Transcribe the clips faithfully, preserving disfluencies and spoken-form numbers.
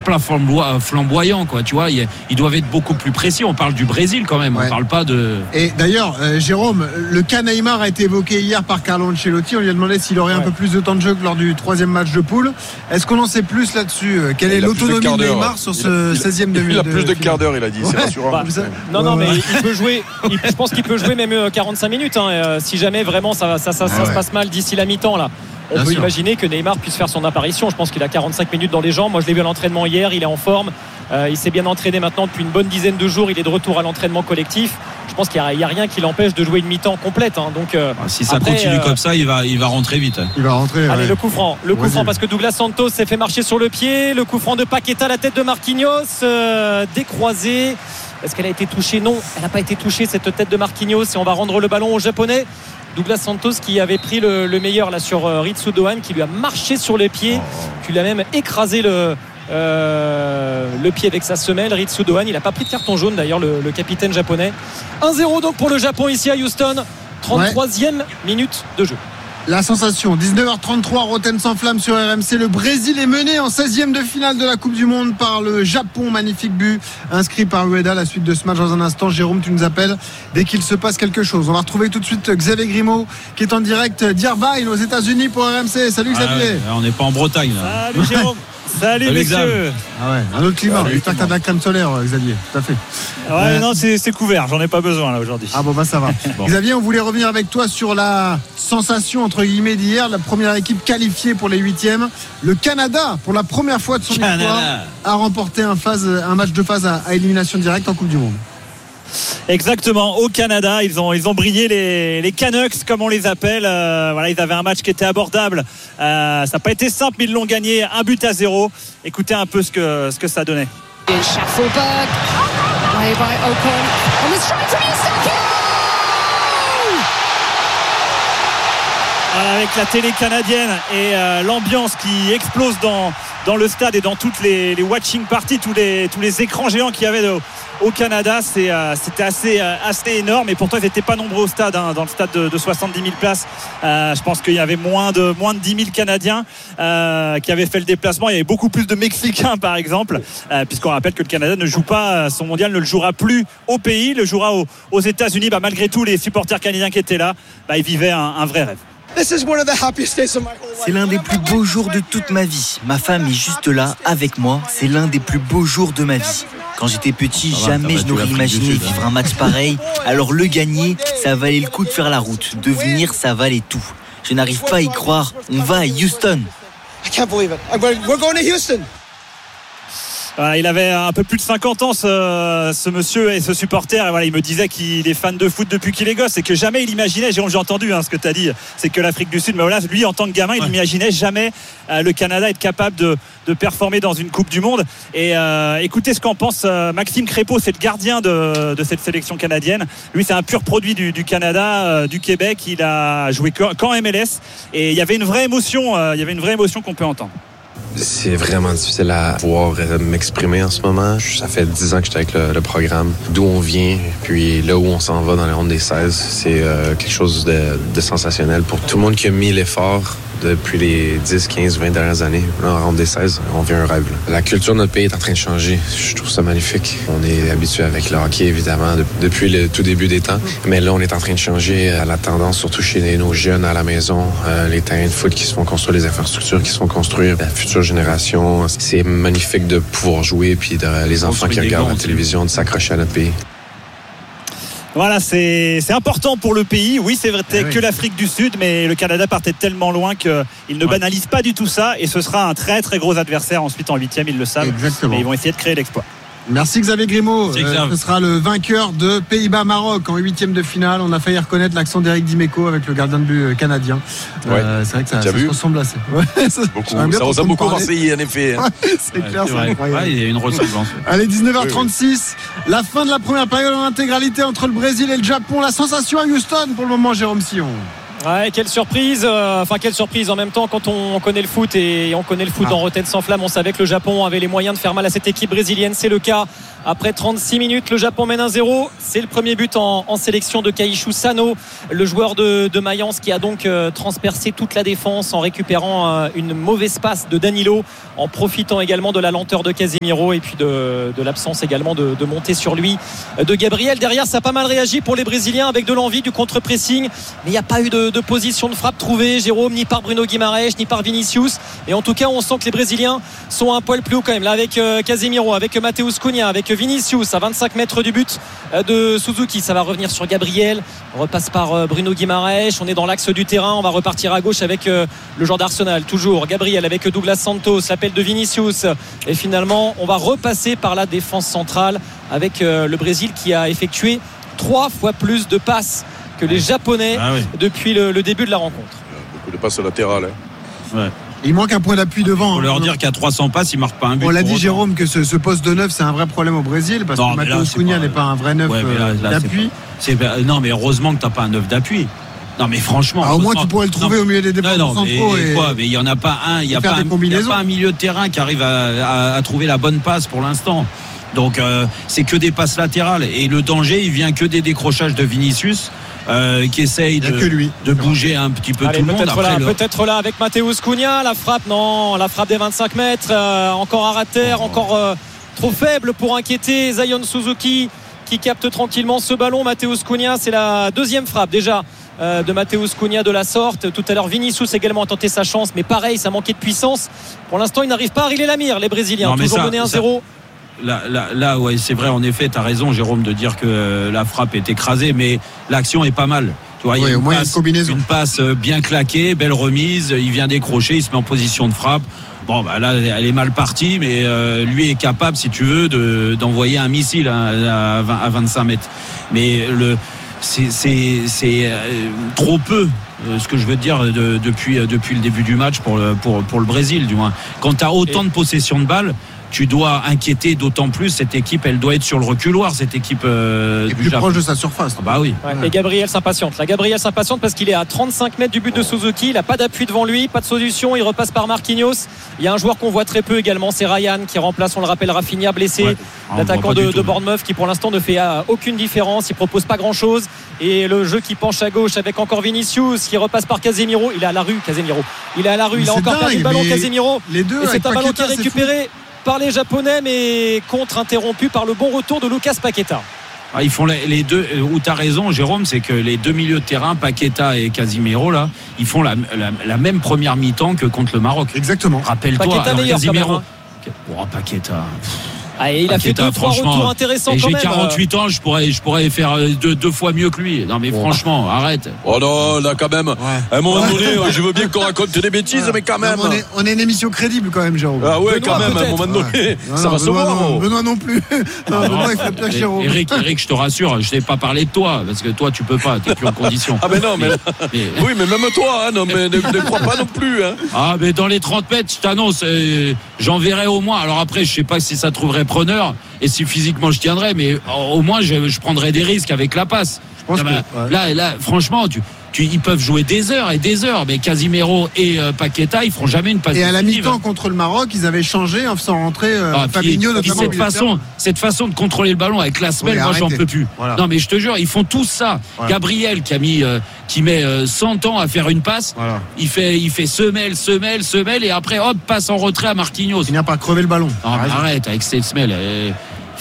pas flamboyant, quoi. Tu vois, ils, ils doivent être beaucoup plus précis. On parle du Brésil quand même. Ouais. On parle pas de. Et d'ailleurs, euh, Jérôme, le cas Neymar a été évoqué hier par Carlo Ancelotti. On lui a demandé s'il aurait ouais. un peu plus de temps de jeu que lors du troisième match de poule. Est-ce qu'on en sait plus là-dessus? Quelle est l'autonomie de, de Neymar sur ce seizième demi? Il a plus de quart d'heure, il a dit. C'est rassurant. Bah, non, non, mais il peut jouer. Il, je pense qu'il peut jouer même quarante-cinq minutes. Hein, euh, si jamais vraiment ça, ça, ça, ça, ça ouais. se passe mal d'ici la mi-temps là. On Bien peut sûr. imaginer que Neymar puisse faire son apparition. Je pense qu'il a quarante-cinq minutes dans les jambes. Moi, je l'ai vu à l'entraînement hier. Il est en forme. Euh, il s'est bien entraîné maintenant depuis une bonne dizaine de jours. Il est de retour à l'entraînement collectif. Je pense qu'il n'y a, a rien qui l'empêche de jouer une mi-temps complète. Hein. Donc, euh, ah, si ça après, continue euh, comme ça, il va, il va rentrer vite. Il va rentrer. Allez, ouais. le coup franc. Le coup franc parce que Douglas Santos s'est fait marcher sur le pied. Le coup franc de Paqueta, la tête de Marquinhos, euh, décroisé. Est-ce qu'elle a été touchée? Non, elle n'a pas été touchée, cette tête de Marquinhos. Et on va rendre le ballon aux Japonais. Douglas Santos qui avait pris le, le meilleur là sur euh, Ritsu Doan, qui lui a marché sur les pieds, oh. qui lui a même écrasé le, euh, le pied avec sa semelle. Ritsu Doan, il n'a pas pris de carton jaune d'ailleurs, le, le capitaine japonais. un zéro donc pour le Japon ici à Houston. trente-troisième ouais. minute de jeu. La sensation, dix-neuf heures trente-trois, Rotten sans flamme sur R M C. Le Brésil est mené en seizième de finale de la Coupe du Monde par le Japon. Magnifique but inscrit par Ueda. La suite de ce match dans un instant. Jérôme, tu nous appelles dès qu'il se passe quelque chose. On va retrouver tout de suite Xavier Grimaud qui est en direct d'Irvine aux États-Unis pour R M C. Salut Xavier. Ah ouais, on n'est pas en Bretagne là. Salut Jérôme. Salut, Salut messieurs. Ah ouais, un autre climat. J'espère que t'as de la crème solaire, Xavier. Tout à fait. Ouais, euh... non, c'est, c'est couvert. J'en ai pas besoin là aujourd'hui. Ah bon, bah ça va. Bon. Xavier, on voulait revenir avec toi sur la sensation entre guillemets d'hier, la première équipe qualifiée pour les huitièmes. Le Canada, pour la première fois de son Canada. histoire, a remporté un, phase, un match de phase à, à élimination directe en Coupe du Monde. Exactement, au Canada, ils ont, ils ont brillé les, les Canucks comme on les appelle. Euh, voilà, ils avaient un match qui était abordable. Euh, ça n'a pas été simple, mais ils l'ont gagné un but à zéro. Écoutez un peu ce que, ce que ça donnait. Schaffelberg, play by Ocon, on the strike from Yustaki. Voilà, avec la télé canadienne et euh, l'ambiance qui explose dans, dans le stade et dans toutes les, les watching parties, tous les, tous les écrans géants qu'il y avait de, au Canada, c'est, euh, c'était assez, euh, assez énorme. Et pourtant ils n'étaient pas nombreux au stade, hein, dans le stade de, de soixante-dix mille places. Euh, je pense qu'il y avait moins de, moins de dix mille Canadiens euh, qui avaient fait le déplacement. Il y avait beaucoup plus de Mexicains par exemple, euh, puisqu'on rappelle que le Canada ne joue pas, son mondial ne le jouera plus au pays, le jouera au, aux États-Unis. Bah, malgré tout, les supporters canadiens qui étaient là, bah, ils vivaient un, un vrai rêve. C'est l'un des plus beaux jours de toute ma vie. Ma femme est juste là avec moi. C'est l'un des plus beaux jours de ma vie. Quand j'étais petit, va, jamais je n'aurais imaginé vivre un match pareil. Alors le gagner, ça valait le coup de faire la route. Devenir, ça valait tout. Je n'arrive pas à y croire. On va à Houston. I can't believe it. We're going to Houston. Voilà, il avait un peu plus de cinquante ans ce, ce monsieur et ce supporter, et voilà, il me disait qu'il est fan de foot depuis qu'il est gosse et que jamais il imaginait, Jérôme, j'ai entendu hein, ce que tu as dit, c'est que l'Afrique du Sud, mais voilà, lui en tant que gamin, il n'imaginait ouais. jamais euh, le Canada être capable de, de performer dans une Coupe du Monde. Et euh, écoutez ce qu'en pense euh, Maxime Crépeau, c'est le gardien de, de cette sélection canadienne. Lui, c'est un pur produit du, du Canada, euh, du Québec. Il a joué qu'en M L S et il y avait une vraie émotion, euh, il y avait une vraie émotion qu'on peut entendre. C'est vraiment difficile à pouvoir m'exprimer en ce moment. Ça fait dix ans que j'étais avec le, le programme. D'où on vient, puis là où on s'en va dans les rondes des seize, c'est euh, quelque chose de, de sensationnel pour tout le monde qui a mis l'effort depuis les dix, quinze, vingt dernières années. Là, en ronde des seize, on vit un rêve. Là. La culture de notre pays est en train de changer. Je trouve ça magnifique. On est habitué avec le hockey, évidemment, de, depuis le tout début des temps. Mais là, on est en train de changer la tendance, surtout chez nos jeunes à la maison. Euh, les terrains de foot qui se font construire, les infrastructures qui se font construire, la future génération. C'est magnifique de pouvoir jouer, puis de, les enfants qui regardent la télévision, de s'accrocher à notre pays. Voilà, c'est, c'est important pour le pays. Oui, c'est vrai eh que oui. l'Afrique du Sud, mais le Canada partait tellement loin qu'il ne ouais. banalise pas du tout ça. Et ce sera un très très gros adversaire ensuite en huitième, ils le savent. Exactement. Mais ils vont essayer de créer l'exploit. Merci Xavier Grimaud. Euh, ce sera le vainqueur de Pays-Bas-Maroc en huitième de finale. On a failli reconnaître l'accent d'Éric Dimeco avec le gardien de but canadien. Ouais. Euh, c'est vrai que ça, ça se ressemble assez. Ouais, ça, beaucoup. Ça ressemble beaucoup à Marseille en effet. Ouais, c'est ouais, clair, c'est, c'est incroyable. Ouais, il y a une ressemblance. Allez, dix-neuf heures trente-six. Oui, oui. La fin de la première période en intégralité entre le Brésil et le Japon. La sensation à Houston pour le moment, Jérôme Sillon. Ouais, quelle surprise, euh, enfin quelle surprise en même temps quand on, on connaît le foot et on connaît le foot ah. dans Rotten sans flamme, on savait que le Japon avait les moyens de faire mal à cette équipe brésilienne, c'est le cas. Après trente-six minutes, le Japon mène un zéro. C'est le premier but en, en sélection de Kaishu Sano, le joueur de, de Mayence qui a donc euh, transpercé toute la défense en récupérant euh, une mauvaise passe de Danilo, en profitant également de la lenteur de Casemiro et puis de, de l'absence également de, de montée sur lui de Gabriel. Derrière, ça a pas mal réagi pour les Brésiliens avec de l'envie, du contre-pressing, mais il n'y a pas eu de, de position de frappe trouvée, Jérôme, ni par Bruno Guimaraes, ni par Vinicius. Et en tout cas, on sent que les Brésiliens sont un poil plus haut quand même. Là, avec euh, Casemiro, avec Matheus Cunha, avec Vinicius à vingt-cinq mètres du but de Suzuki, ça va revenir sur Gabriel, on repasse par Bruno Guimaraes, on est dans l'axe du terrain, on va repartir à gauche avec le joueur d'Arsenal, toujours Gabriel avec Douglas Santos, l'appel de Vinicius, et finalement on va repasser par la défense centrale avec le Brésil qui a effectué trois fois plus de passes que les Japonais ah oui. depuis le, le début de la rencontre. Beaucoup de passes latérales hein. Ouais. Il manque un point d'appui devant. Pour leur dire qu'à trois cents passes, ils ne marquent pas un but. On l'a dit, Jérôme, que ce, ce poste de neuf, c'est un vrai problème au Brésil parce non, que Matheus Cunha n'est pas un vrai neuf ouais, là, là, d'appui. C'est pas, c'est, non, mais heureusement que tu n'as pas un neuf d'appui. Non, mais franchement. Ah, au moins, tu pourrais le trouver non, au milieu des défenseurs centraux. Mais, et, quoi, mais il n'y en a pas un. Il n'y a, a pas un milieu de terrain qui arrive à, à, à trouver la bonne passe pour l'instant. Donc, euh, c'est que des passes latérales. Et le danger, il vient que des décrochages de Vinicius. Euh, qui essaye de, de bouger un petit peu Allez, tout le monde. Après là, le... Peut-être là avec Matheus Cunha, la frappe, non, la frappe des vingt-cinq mètres, euh, encore à terre, oh. encore euh, trop faible pour inquiéter Zion Suzuki qui capte tranquillement ce ballon. Matheus Cunha, c'est la deuxième frappe déjà euh, de Matheus Cunha de la sorte. Tout à l'heure, Vinicius également a tenté sa chance, mais pareil, ça manquait de puissance. Pour l'instant, ils n'arrivent pas à riller la mire, les Brésiliens. Non, toujours mené un zéro. Là, là, là, ouais, c'est vrai, en effet, tu as raison, Jérôme, de dire que euh, la frappe est écrasée, mais l'action est pas mal. Tu vois, il oui, y a une, passe, une, combinaison. une passe bien claquée, belle remise, il vient décrocher, il se met en position de frappe. Bon, bah là, elle est mal partie, mais euh, lui est capable, si tu veux, de, d'envoyer un missile à, à, vingt, à vingt-cinq mètres. Mais le, c'est, c'est, c'est euh, trop peu. Ce que je veux dire de, depuis, depuis le début du match pour le, pour, pour le Brésil, du moins. Quand tu as autant Et... de possession de balles, tu dois inquiéter d'autant plus cette équipe, elle doit être sur le reculoir, cette équipe euh, et plus Japon. Proche de sa surface. Ah bah oui. Ouais, ouais. Et Gabriel s'impatiente. La Gabriel s'impatiente parce qu'il est à trente-cinq mètres du but de Suzuki, il n'a pas d'appui devant lui, pas de solution, il repasse par Marquinhos. Il y a un joueur qu'on voit très peu également, c'est Ryan qui remplace, on le rappelle, Rafinha blessé, ouais. ah, l'attaquant de, de Bournemouth qui pour l'instant ne fait euh, aucune différence, il propose pas grand chose. Et le jeu qui penche à gauche avec encore Vinicius qui repasse par Casemiro, il est à la rue Casemiro. Il est à la rue, mais il a encore dingue, perdu le ballon Casemiro. Les deux, et c'est un ballon qui est récupéré par les Japonais, mais contre-interrompu par le bon retour de Lucas Paqueta. Ah, ils font les, les deux, où tu as raison, Jérôme, c'est que les deux milieux de terrain, Paqueta et Casemiro, là, ils font la, la, la même première mi-temps que contre le Maroc. Exactement. Rappelle-toi, Paqueta alors, Casemiro. Hein. Oh, Paqueta. Ah, et il a Paqueta, fait deux trois retours intéressants quand j'ai même. J'ai quarante-huit ans, je pourrais, je pourrais faire deux, deux fois mieux que lui. Non mais bon. Franchement, arrête. Oh non, là quand même. Ouais. À un moment donné, ouais. je veux bien qu'on raconte des bêtises, ouais. mais quand même. Non, on, est, on est une émission crédible quand même, Jérôme. Ah ouais, Benoît, quand même. À un moment donné, ouais. ça non, va se voir. Non, Benoît non plus. Non, Benoît, il fait pire Jérôme. Eric, Eric, je te rassure, je t'ai pas parlé de toi parce que toi, tu peux pas, t'es plus en condition. Ah mais non, mais, mais... oui, mais même toi, hein, non, mais ne, ne crois pas non plus. Hein. Ah mais dans les trente mètres, je t'annonce, euh, j'enverrai au moins. Alors après, je sais pas si ça trouverait preneur. Et si physiquement je tiendrais, mais au moins je, je prendrais des risques avec la passe. Je pense là, que, ouais. là, là, franchement, tu, tu, ils peuvent jouer des heures et des heures, mais Casemiro et euh, Paqueta, ils feront jamais une passe. Et à la mi-temps contre le Maroc, ils avaient changé en faisant rentrer euh, ah, Fabinho puis, notamment. Cette façon, cette façon de contrôler le ballon avec la semelle, oui, moi j'en peux plus. Voilà. Non mais je te jure, ils font tous ça. Voilà. Gabriel qui a mis, euh, qui met euh, cent ans à faire une passe, voilà. il fait, il fait semelle, semelle, semelle, et après hop passe en retrait à Marquinhos. Il n'a pas crevé le ballon. Non, arrête avec cette semelle. Et...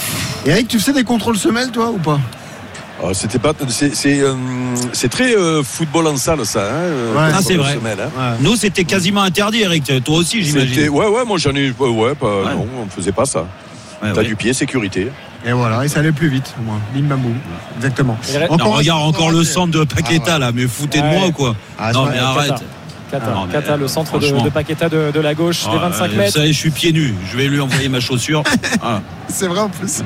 Et Eric, tu faisais des contrôles semelles, toi, ou pas? Oh, c'était pas, c'est, c'est, euh, c'est très euh, football en salle, ça. Hein, ouais, ah, c'est vrai. Semelle, hein. Ouais. Nous, c'était quasiment interdit, Eric. Toi aussi, j'imagine. C'était, ouais, ouais, moi j'en ai. Ouais, pas, ouais. Non, on ne faisait pas ça. Ouais, T'as ouais. du pied, sécurité. Et voilà, et ça allait plus vite, au moins. Bim bam boum. Exactement. Encore, non, regarde encore le centre de Paqueta, ah, ouais. là, mais foutez ouais. de moi ou quoi? ah, Non, mais arrête. Kata, ah, Kata le centre de, de Paqueta de, de la gauche, ah, des vingt-cinq mètres. Ça y est, je suis pieds nus. Je vais lui envoyer ma chaussure. Ah. C'est vrai en plus.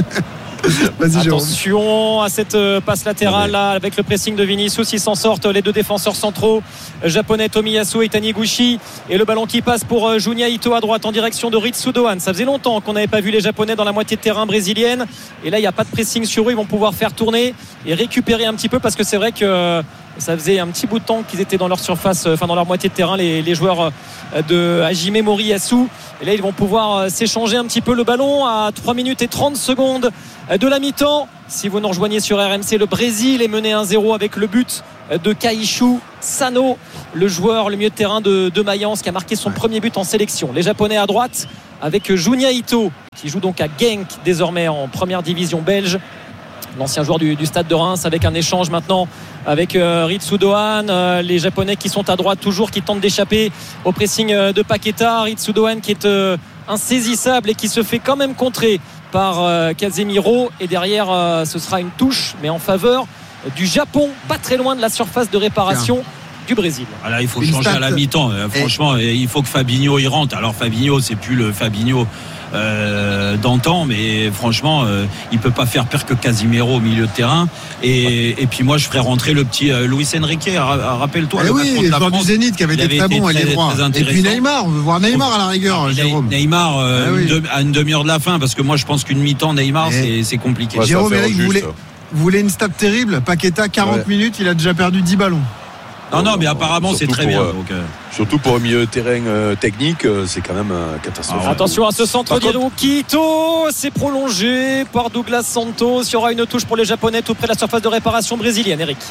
Vas-y, attention à cette passe latérale là, avec le pressing de Vinicius, ils s'en sortent les deux défenseurs centraux japonais Tomiyasu et Taniguchi, et le ballon qui passe pour Junya Ito à droite en direction de Ritsu Doan. Ça faisait longtemps qu'on n'avait pas vu les Japonais dans la moitié de terrain brésilienne, et là il n'y a pas de pressing sur eux, ils vont pouvoir faire tourner et récupérer un petit peu, parce que c'est vrai que Ça faisait un petit bout de temps qu'ils étaient dans leur surface, enfin dans leur moitié de terrain, les, les joueurs de Hajime Moriyasu. Et là, ils vont pouvoir s'échanger un petit peu le ballon à trois minutes et trente secondes de la mi-temps. Si vous nous rejoignez sur R M C, le Brésil est mené un zéro avec le but de Kaishu Sano, le joueur, le milieu de terrain de, de Mayence, qui a marqué son premier but en sélection. Les Japonais à droite avec Junya Ito, qui joue donc à Genk désormais en première division belge, l'ancien joueur du, du Stade de Reims, avec un échange maintenant avec euh, Ritsu Dohan. Euh, les Japonais qui sont à droite toujours, qui tentent d'échapper au pressing euh, de Paqueta. Ritsu Dohan qui est euh, insaisissable et qui se fait quand même contrer par euh, Casemiro, et derrière euh, ce sera une touche mais en faveur du Japon, pas très loin de la surface de réparation Bien. du Brésil. Alors, il faut une changer stat... à la mi-temps, euh, franchement, et... il faut que Fabinho y rentre. Alors Fabinho, c'est plus le Fabinho Euh, d'antan, mais franchement euh, il peut pas faire pire que Casimiro au milieu de terrain, et, et puis moi je ferais rentrer le petit euh, Luis Enrique. Rappelle-toi, le oui, le joueur du Zénith qui avait été très bon, très, très et puis Neymar, on veut voir Neymar à la rigueur. Ah, Jérôme. Neymar euh, ah, oui. une de, à une demi-heure de la fin, parce que moi je pense qu'une mi-temps Neymar c'est, c'est compliqué. Ouais, Jérôme, Eric, vous voulez, vous voulez une stat terrible? Paqueta, quarante ouais. minutes, il a déjà perdu dix ballons. Non, non, mais apparemment c'est très pour, bien. Euh, donc, euh... Surtout pour un milieu de terrain euh, technique, euh, c'est quand même euh, catastrophique. Alors, attention à ce centre d'Hiroki Ito, c'est prolongé par Douglas Santos. Il y aura une touche pour les Japonais tout près de la surface de réparation brésilienne. Eric.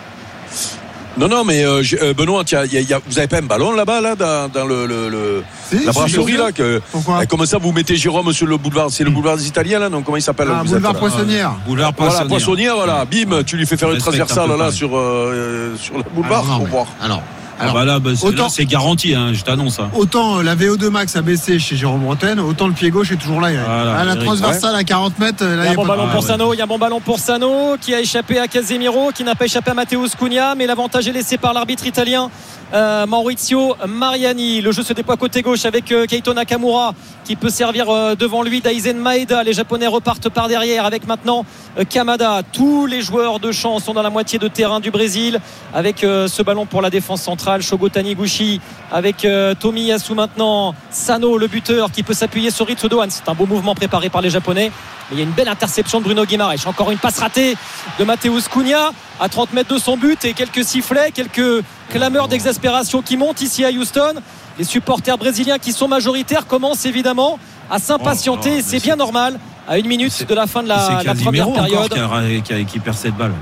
Non, non, mais euh, euh, Benoît, y a, y a, vous avez pas un ballon là-bas, là, dans, dans le, le, le si, la brasserie, là que, Pourquoi eh, comment ça, vous mettez Jérôme sur le boulevard? C'est le boulevard des Italiens, là, non? Comment il s'appelle? Ah, boulevard êtes, Poissonnière. Ah, boulevard Poissonnière. Voilà, Poissonnière, voilà. Bim, tu lui fais faire une transversale, là, sur, euh, sur le boulevard, alors, non, pour mais, voir. Alors. Alors, ah bah là, bah c'est, autant, là, c'est garanti, hein, je t'annonce. Hein. Autant la V O deux max a baissé chez Jérôme Bretagne, autant le pied gauche est toujours là. Voilà, à la Eric, transversale ouais. à quarante mètres. Là, il y a un bon ballon ah, pour ouais. Sano, il y a un bon ballon pour Sano qui a échappé à Casemiro, qui n'a pas échappé à Matheus Cunha, mais l'avantage est laissé par l'arbitre italien euh, Maurizio Mariani. Le jeu se déploie côté gauche avec euh, Keito Nakamura qui peut servir euh, devant lui Daizen Maeda. Les Japonais repartent par derrière avec maintenant euh, Kamada. Tous les joueurs de champ sont dans la moitié de terrain du Brésil avec euh, ce ballon pour la défense centrale. Shogo Taniguchi avec euh, Tomiyasu maintenant. Sano, le buteur, qui peut s'appuyer sur Ritsu Dohan. C'est un beau mouvement préparé par les Japonais. Mais il y a une belle interception de Bruno Guimaraes. Encore une passe ratée de Matheus Cunha à trente mètres de son but, et quelques sifflets, quelques clameurs d'exaspération qui montent ici à Houston. Les supporters brésiliens qui sont majoritaires commencent évidemment à s'impatienter. Oh, oh, c'est, c'est bien normal à une minute de la fin de la, la première période. Qui, a, qui, a, qui perd cette balle.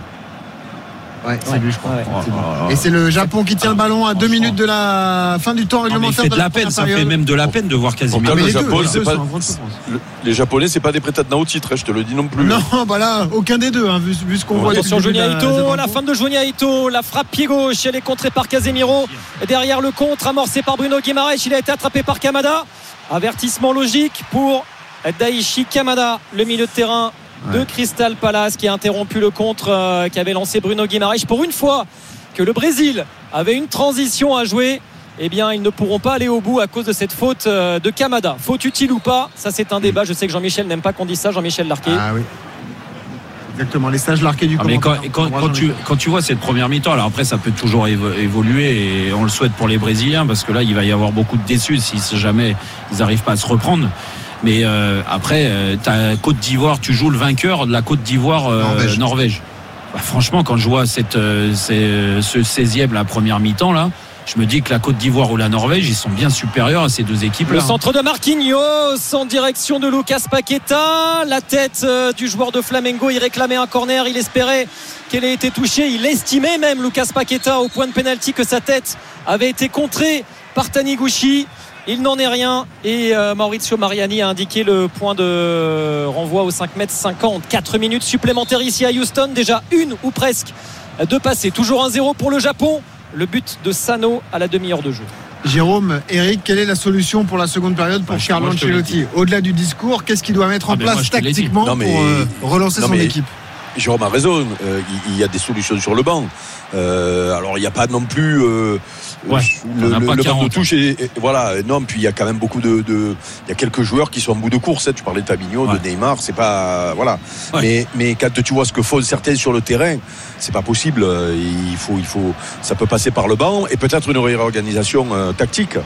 Ouais, c'est ouais. lui, je crois. Ouais. C'est oh, et c'est le Japon qui tient le ballon à deux minutes de la fin du temps réglementaire. Non, de, de la, la peine, ça fait même de la peine de voir Casemiro. Le Japon, deux, c'est pas, le, les Japonais, c'est pas des prétendants au titre, hein, je te le dis non plus. Non, bah là, aucun des deux, hein, vu, vu ce qu'on voit. Attention, Junya Ito, la fin de Junya Ito, la frappe pied gauche, elle est contrée par Casemiro. Et derrière le contre, amorcé par Bruno Guimaraes, il a été attrapé par Kamada. Avertissement logique pour Daichi Kamada, le milieu de terrain de Crystal Palace, qui a interrompu le contre euh, qu'avait lancé Bruno Guimaraes. Pour une fois que le Brésil avait une transition à jouer, eh bien ils ne pourront pas aller au bout à cause de cette faute euh, de Kamada. Faute utile ou pas, ça c'est un débat. Je sais que Jean-Michel n'aime pas qu'on dise ça, Jean-Michel Larquet. Ah oui. Exactement, les stages Larquet du ah, mais quand, quand, quand, tu, quand tu vois cette première mi-temps, alors après ça peut toujours évo- évoluer, et on le souhaite pour les Brésiliens, parce que là il va y avoir beaucoup de déçus si jamais ils n'arrivent pas à se reprendre. Mais euh, après, euh, t'as Côte d'Ivoire, tu joues le vainqueur de la Côte d'Ivoire euh, Norvège. Norvège. Bah, franchement, quand je vois cette, euh, ces, ce seizième, la première mi-temps, là, je me dis que la Côte d'Ivoire ou la Norvège, ils sont bien supérieurs à ces deux équipes-là. Le centre de Marquinhos en direction de Lucas Paqueta. La tête euh, du joueur de Flamengo, il réclamait un corner, il espérait qu'elle ait été touchée. Il estimait même, Lucas Paqueta, au point de pénalty, que sa tête avait été contrée par Taniguchi. Il n'en est rien, et euh, Maurizio Mariani a indiqué le point de renvoi au cinq mètres cinquante. quatre minutes supplémentaires ici à Houston, déjà une ou presque de passer. Toujours un zéro pour le Japon. Le but de Sano à la demi-heure de jeu. Jérôme, Eric, quelle est la solution pour la seconde période pour bah, Carlo Ancelotti? Au-delà du discours, qu'est-ce qu'il doit mettre en ah, place tactiquement non, mais, pour euh, relancer non, son mais, équipe? Jérôme a raison, euh, il y a des solutions sur le banc. Euh, alors il n'y a pas non plus euh, ouais, le, le, le banc de touche et, et, voilà, non, puis il y a quand même beaucoup de, de il y a quelques joueurs qui sont en bout de course, hein. Tu parlais de Fabinho, ouais. de Neymar, c'est pas voilà, ouais. mais mais quand tu vois ce que font certains sur le terrain, c'est pas possible. Il faut il faut ça peut passer par le banc et peut-être une réorganisation euh, tactique.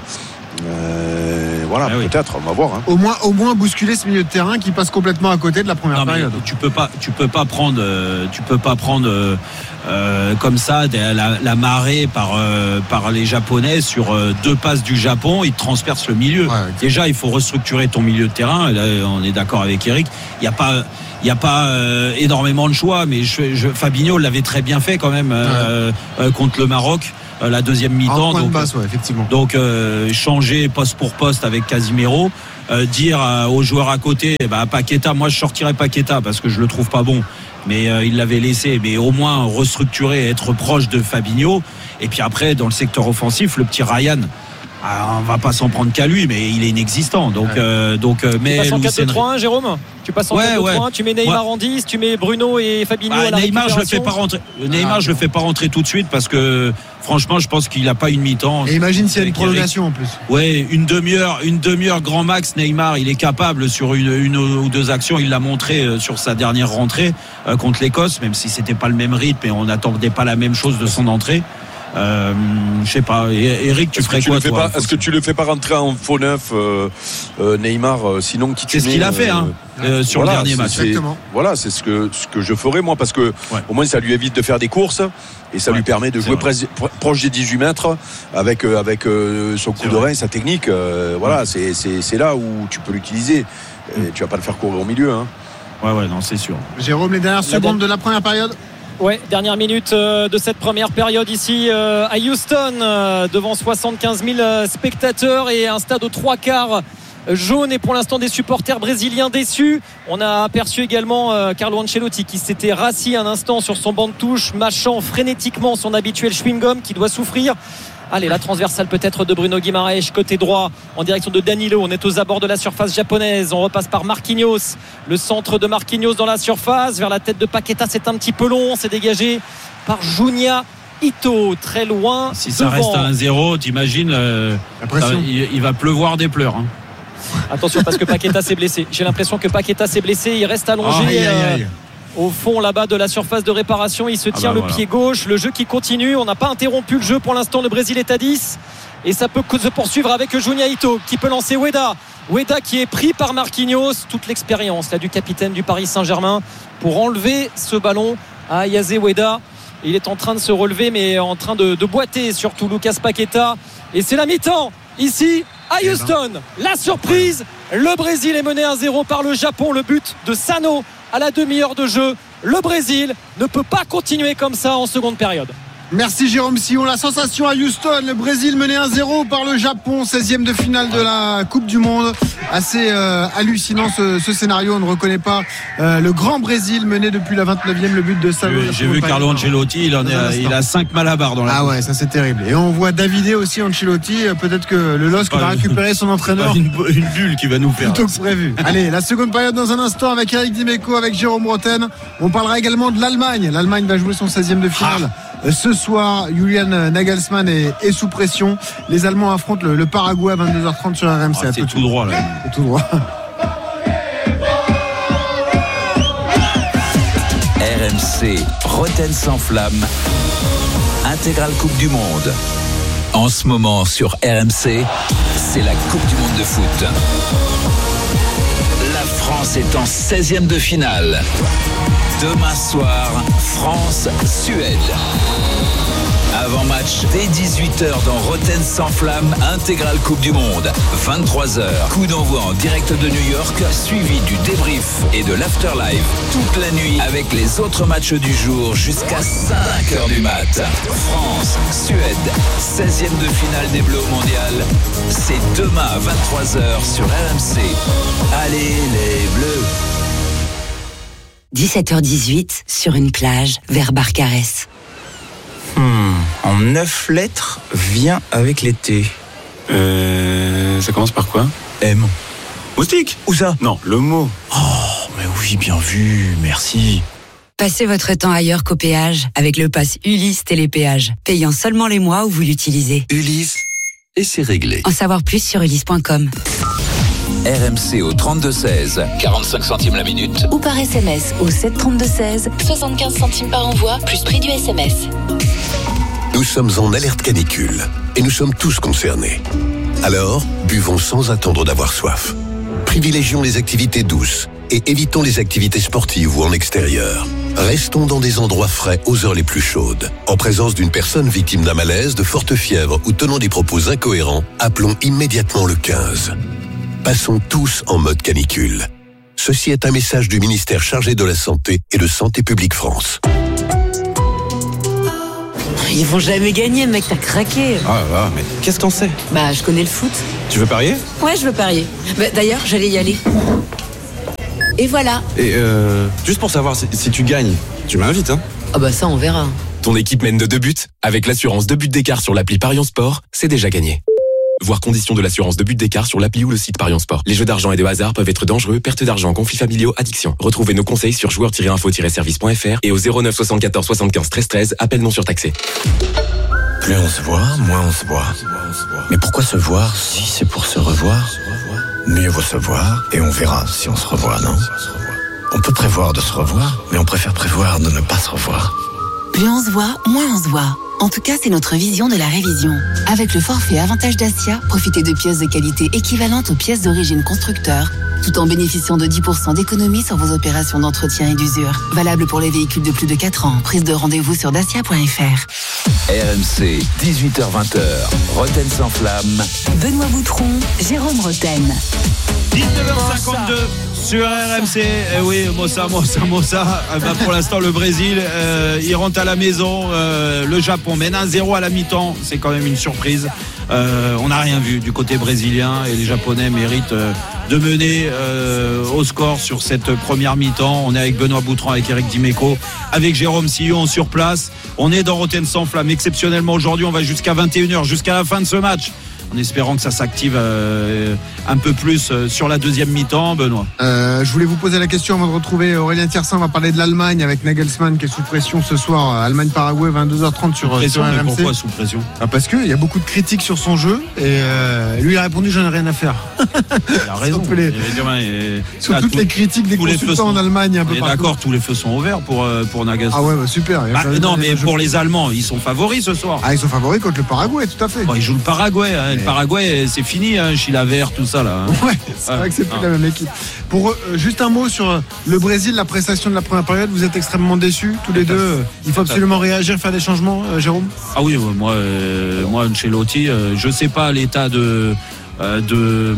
Euh, voilà, ah oui. peut-être, on va voir. Hein. Au moins, au moins bousculer ce milieu de terrain qui passe complètement à côté de la première non, période. Tu peux pas, tu peux pas prendre, euh, tu peux pas prendre euh, euh, comme ça, la, la marée par, euh, par les Japonais sur euh, deux passes du Japon, ils transpercent le milieu. Ouais, déjà, il faut restructurer ton milieu de terrain. Là, on est d'accord avec Eric. Il n'y a pas... Il n'y a pas euh, énormément de choix, mais je, je, Fabinho l'avait très bien fait quand même euh, ouais. euh, contre le Maroc, euh, la deuxième mi-temps. Donc, basse, ouais, effectivement. donc euh, changer poste pour poste avec Casimiro, euh, dire euh, aux joueurs à côté, bah, Paqueta, moi je sortirais Paqueta parce que je le trouve pas bon, mais euh, il l'avait laissé, mais au moins restructurer, être proche de Fabinho. Et puis après, dans le secteur offensif, le petit Ryan. Ah, on va pas s'en prendre qu'à lui, mais il est inexistant. Donc, ouais. euh, donc, euh, mais tu passes en quatre deux trois un, Jérôme. Tu passes en ouais, quatre deux trois un, ouais. Tu mets Neymar ouais. en dix, tu mets Bruno et Fabinho bah, à la Neymar, je le fais pas rentrer. Neymar, ah, je le fais pas rentrer tout de suite parce que franchement, je pense qu'il a pas une mi-temps. Et imagine s'il y a une prolongation en plus. Ouais, une demi-heure, une demi-heure grand max. Neymar, il est capable sur une, une ou deux actions. Il l'a montré sur sa dernière rentrée euh, contre l'Écosse, même si c'était pas le même rythme et on n'attendait pas la même chose de son entrée. Euh, je sais pas, Eric, tu est-ce ferais tu quoi toi, pas, Est-ce que tu le fais pas rentrer en faux neuf, euh, euh, Neymar, euh, sinon qui C'est ce qu'il a fait hein, euh, sur voilà, le dernier match. C'est, voilà, c'est ce que ce que je ferais moi, parce que ouais. au moins ça lui évite de faire des courses et ça ouais, lui permet de jouer pres, proche des dix-huit mètres avec euh, avec euh, son coup c'est de rein, sa technique. Euh, voilà, ouais. c'est, c'est c'est là où tu peux l'utiliser. Et tu vas pas le faire courir au milieu. Hein. Ouais, ouais, non, c'est sûr. Jérôme, les dernières la secondes de la première période. Ouais, dernière minute euh, de cette première période ici euh, à Houston, euh, devant soixante-quinze mille spectateurs et un stade aux trois quarts jaune, et pour l'instant des supporters brésiliens déçus. On a aperçu également euh, Carlo Ancelotti qui s'était rassis un instant sur son banc de touche, mâchant frénétiquement son habituel chewing-gum, qui doit souffrir. Allez, la transversale peut-être de Bruno Guimaraes côté droit en direction de Danilo. On est aux abords de la surface japonaise. On repasse par Marquinhos. Le centre de Marquinhos dans la surface. Vers la tête de Paqueta, c'est un petit peu long. C'est dégagé par Junya Ito. Très loin. Si ça devant. Reste à un zéro, t'imagines, euh, ça, il, il va pleuvoir des pleurs. Hein. Attention parce que Paqueta s'est blessé. J'ai l'impression que Paqueta s'est blessé. Il reste allongé. Oh, aïe, aïe, aïe. Euh, au fond là-bas de la surface de réparation, il se tient ah bah le voilà. pied gauche, le jeu qui continue, on n'a pas interrompu le jeu pour l'instant, le Brésil est à dix et ça peut se poursuivre avec Junya Ito qui peut lancer Ueda Ueda qui est pris par Marquinhos. Toute l'expérience là du capitaine du Paris Saint-Germain pour enlever ce ballon à Ayaze Ueda. Il est en train de se relever mais en train de, de boiter surtout Lucas Paqueta, et c'est la mi-temps ici à Houston. La surprise, le Brésil est mené un zéro par le Japon, le but de Sano à la demi-heure de jeu. Le Brésil ne peut pas continuer comme ça en seconde période. Merci Jérôme Sillon. La sensation à Houston, le Brésil mené un zéro par le Japon, seizième de finale de la Coupe du Monde. Assez euh, hallucinant ce, ce scénario. On ne reconnaît pas euh, le grand Brésil mené depuis la vingt-neuvième, le but de Sano. J'ai, j'ai vu Carlo Ancelotti, il, en est à, il a cinq malabars dans la Ah ouais, ça c'est terrible. Et on voit Davide aussi, Ancelotti. Peut-être que le L O S C va récupérer son entraîneur. Une, une bulle qui va nous faire. Plutôt que prévu. Allez, la seconde période dans un instant avec Eric Dimeco, avec Jérôme Roten. On parlera également de l'Allemagne. L'Allemagne va jouer son seizième de finale. Ah. Ce soir, Julian Nagelsmann est, est sous pression. Les Allemands affrontent le, le Paraguay à vingt-deux heures trente sur R M C. Ah, c'est tout, tout droit là. C'est tout droit. R M C, Roten sans flamme, intégrale Coupe du Monde. En ce moment sur R M C, c'est la Coupe du Monde de foot. La France est en seizième de finale. Demain soir, France-Suède. Avant-match dès dix-huit heures dans Roten sans flamme, intégrale Coupe du Monde. vingt-trois heures, coup d'envoi en direct de New York, suivi du débrief et de l'afterlife toute la nuit avec les autres matchs du jour jusqu'à cinq heures du mat. France-Suède, seizième de finale des Bleus au mondial. C'est demain à vingt-trois heures sur R M C. Allez les Bleus! dix-sept heures dix-huit, sur une plage, vers Barcarès. Hmm, en neuf lettres, vient avec l'été. Euh, ça commence par quoi? M. Moustique? Où ça? Non, le mot. Oh, mais oui, bien vu, merci. Passez votre temps ailleurs qu'au péage avec le pass Ulysse Télépéage, payant seulement les mois où vous l'utilisez. Ulysse, et c'est réglé. En savoir plus sur ulysse point com. R M C au trente-deux seize, quarante-cinq centimes la minute. Ou par S M S au sept trente-deux seize, soixante-quinze centimes par envoi, plus prix du S M S. Nous sommes en alerte canicule et nous sommes tous concernés. Alors, buvons sans attendre d'avoir soif. Privilégions les activités douces et évitons les activités sportives ou en extérieur. Restons dans des endroits frais aux heures les plus chaudes. En présence d'une personne victime d'un malaise, de forte fièvre ou tenant des propos incohérents, appelons immédiatement le quinze. Passons tous en mode canicule. Ceci est un message du ministère chargé de la Santé et de Santé publique France. Ils vont jamais gagner, mec, t'as craqué. Ah là, mais qu'est-ce que t'en sais? Bah, je connais le foot. Tu veux parier? Ouais, je veux parier. Bah, d'ailleurs, j'allais y aller. Et voilà. Et euh, juste pour savoir, si, si tu gagnes, tu m'invites, hein? Ah bah ça, on verra. Ton équipe mène de deux buts. Avec l'assurance deux buts d'écart sur l'appli Parion Sport, c'est déjà gagné. Voir conditions de l'assurance deux buts d'écart sur l'appli ou le site Parion Sport. Les jeux d'argent et de hasard peuvent être dangereux, perte d'argent, conflits familiaux, addiction. Retrouvez nos conseils sur joueurs tiret info tiret service point f r et au zéro neuf soixante-quatorze soixante-quinze treize treize, appel non surtaxé. Plus on se voit, moins on se voit. Mais pourquoi se voir si c'est pour se revoir? Mieux vaut se voir et on verra si on se revoit, non? On peut prévoir de se revoir, mais on préfère prévoir de ne pas se revoir. Plus on se voit, moins on se voit. En tout cas, c'est notre vision de la révision. Avec le forfait Avantage Dacia, profitez de pièces de qualité équivalentes aux pièces d'origine constructeur, tout en bénéficiant de dix pour cent d'économie sur vos opérations d'entretien et d'usure. Valable pour les véhicules de plus de quatre ans. Prise de rendez-vous sur dacia point f r. R M C, dix-huit heures vingt, Roten sans flamme. Benoît Boutron, Jérôme Roten. dix-neuf heures cinquante-deux sur R M C. Eh oui, Mossa, Mossa, Mossa. Eh ben, pour l'instant, le Brésil, euh, il rentre à la maison. Euh, le Japon mène un zéro à la mi-temps. C'est quand même une surprise. Euh, on n'a rien vu du côté brésilien et les Japonais méritent euh, de mener euh, au score sur cette première mi-temps. On est avec Benoît Boutron, avec Eric Dimeco, avec Jérôme Sillon sur place. On est dans Roten sans flamme. Exceptionnellement aujourd'hui, on va jusqu'à vingt et une heures, jusqu'à la fin de ce match, en espérant que ça s'active euh, un peu plus euh, sur la deuxième mi-temps, Benoît. Euh, je voulais vous poser la question avant de retrouver Aurélien Tiersin. On va parler de l'Allemagne avec Nagelsmann qui est sous pression ce soir. Allemagne-Paraguay, vingt-deux heures trente sur, pression, sur R M C. Pourquoi sous pression? Ah, parce qu'il y a beaucoup de critiques sur son jeu et euh, lui il a répondu j'en ai rien à faire. Il a raison. sur les, sur là, toutes tout, les critiques des consultants en Allemagne. Un peu d'accord, tous les feux sont ouverts pour, euh, pour Nagelsmann. Ah ouais, bah, super. Bah, non, mais pour jeu. Les Allemands, ils sont favoris ce soir. Ah, ils sont favoris contre le Paraguay, tout à fait. Bon, ils jouent le Paraguay. Hein. Et... Le Paraguay, c'est fini, hein, Chilavert, tout ça là. Hein. Ouais, c'est ah, vrai que c'est plus ah. la même équipe. Pour euh, juste un mot sur le Brésil, la prestation de la première période, vous êtes extrêmement déçus tous les deux. Il faut absolument réagir, faire des changements, euh, Jérôme. Ah oui, moi, euh, moi, Ancelotti, euh, je sais pas l'état de. Euh, de,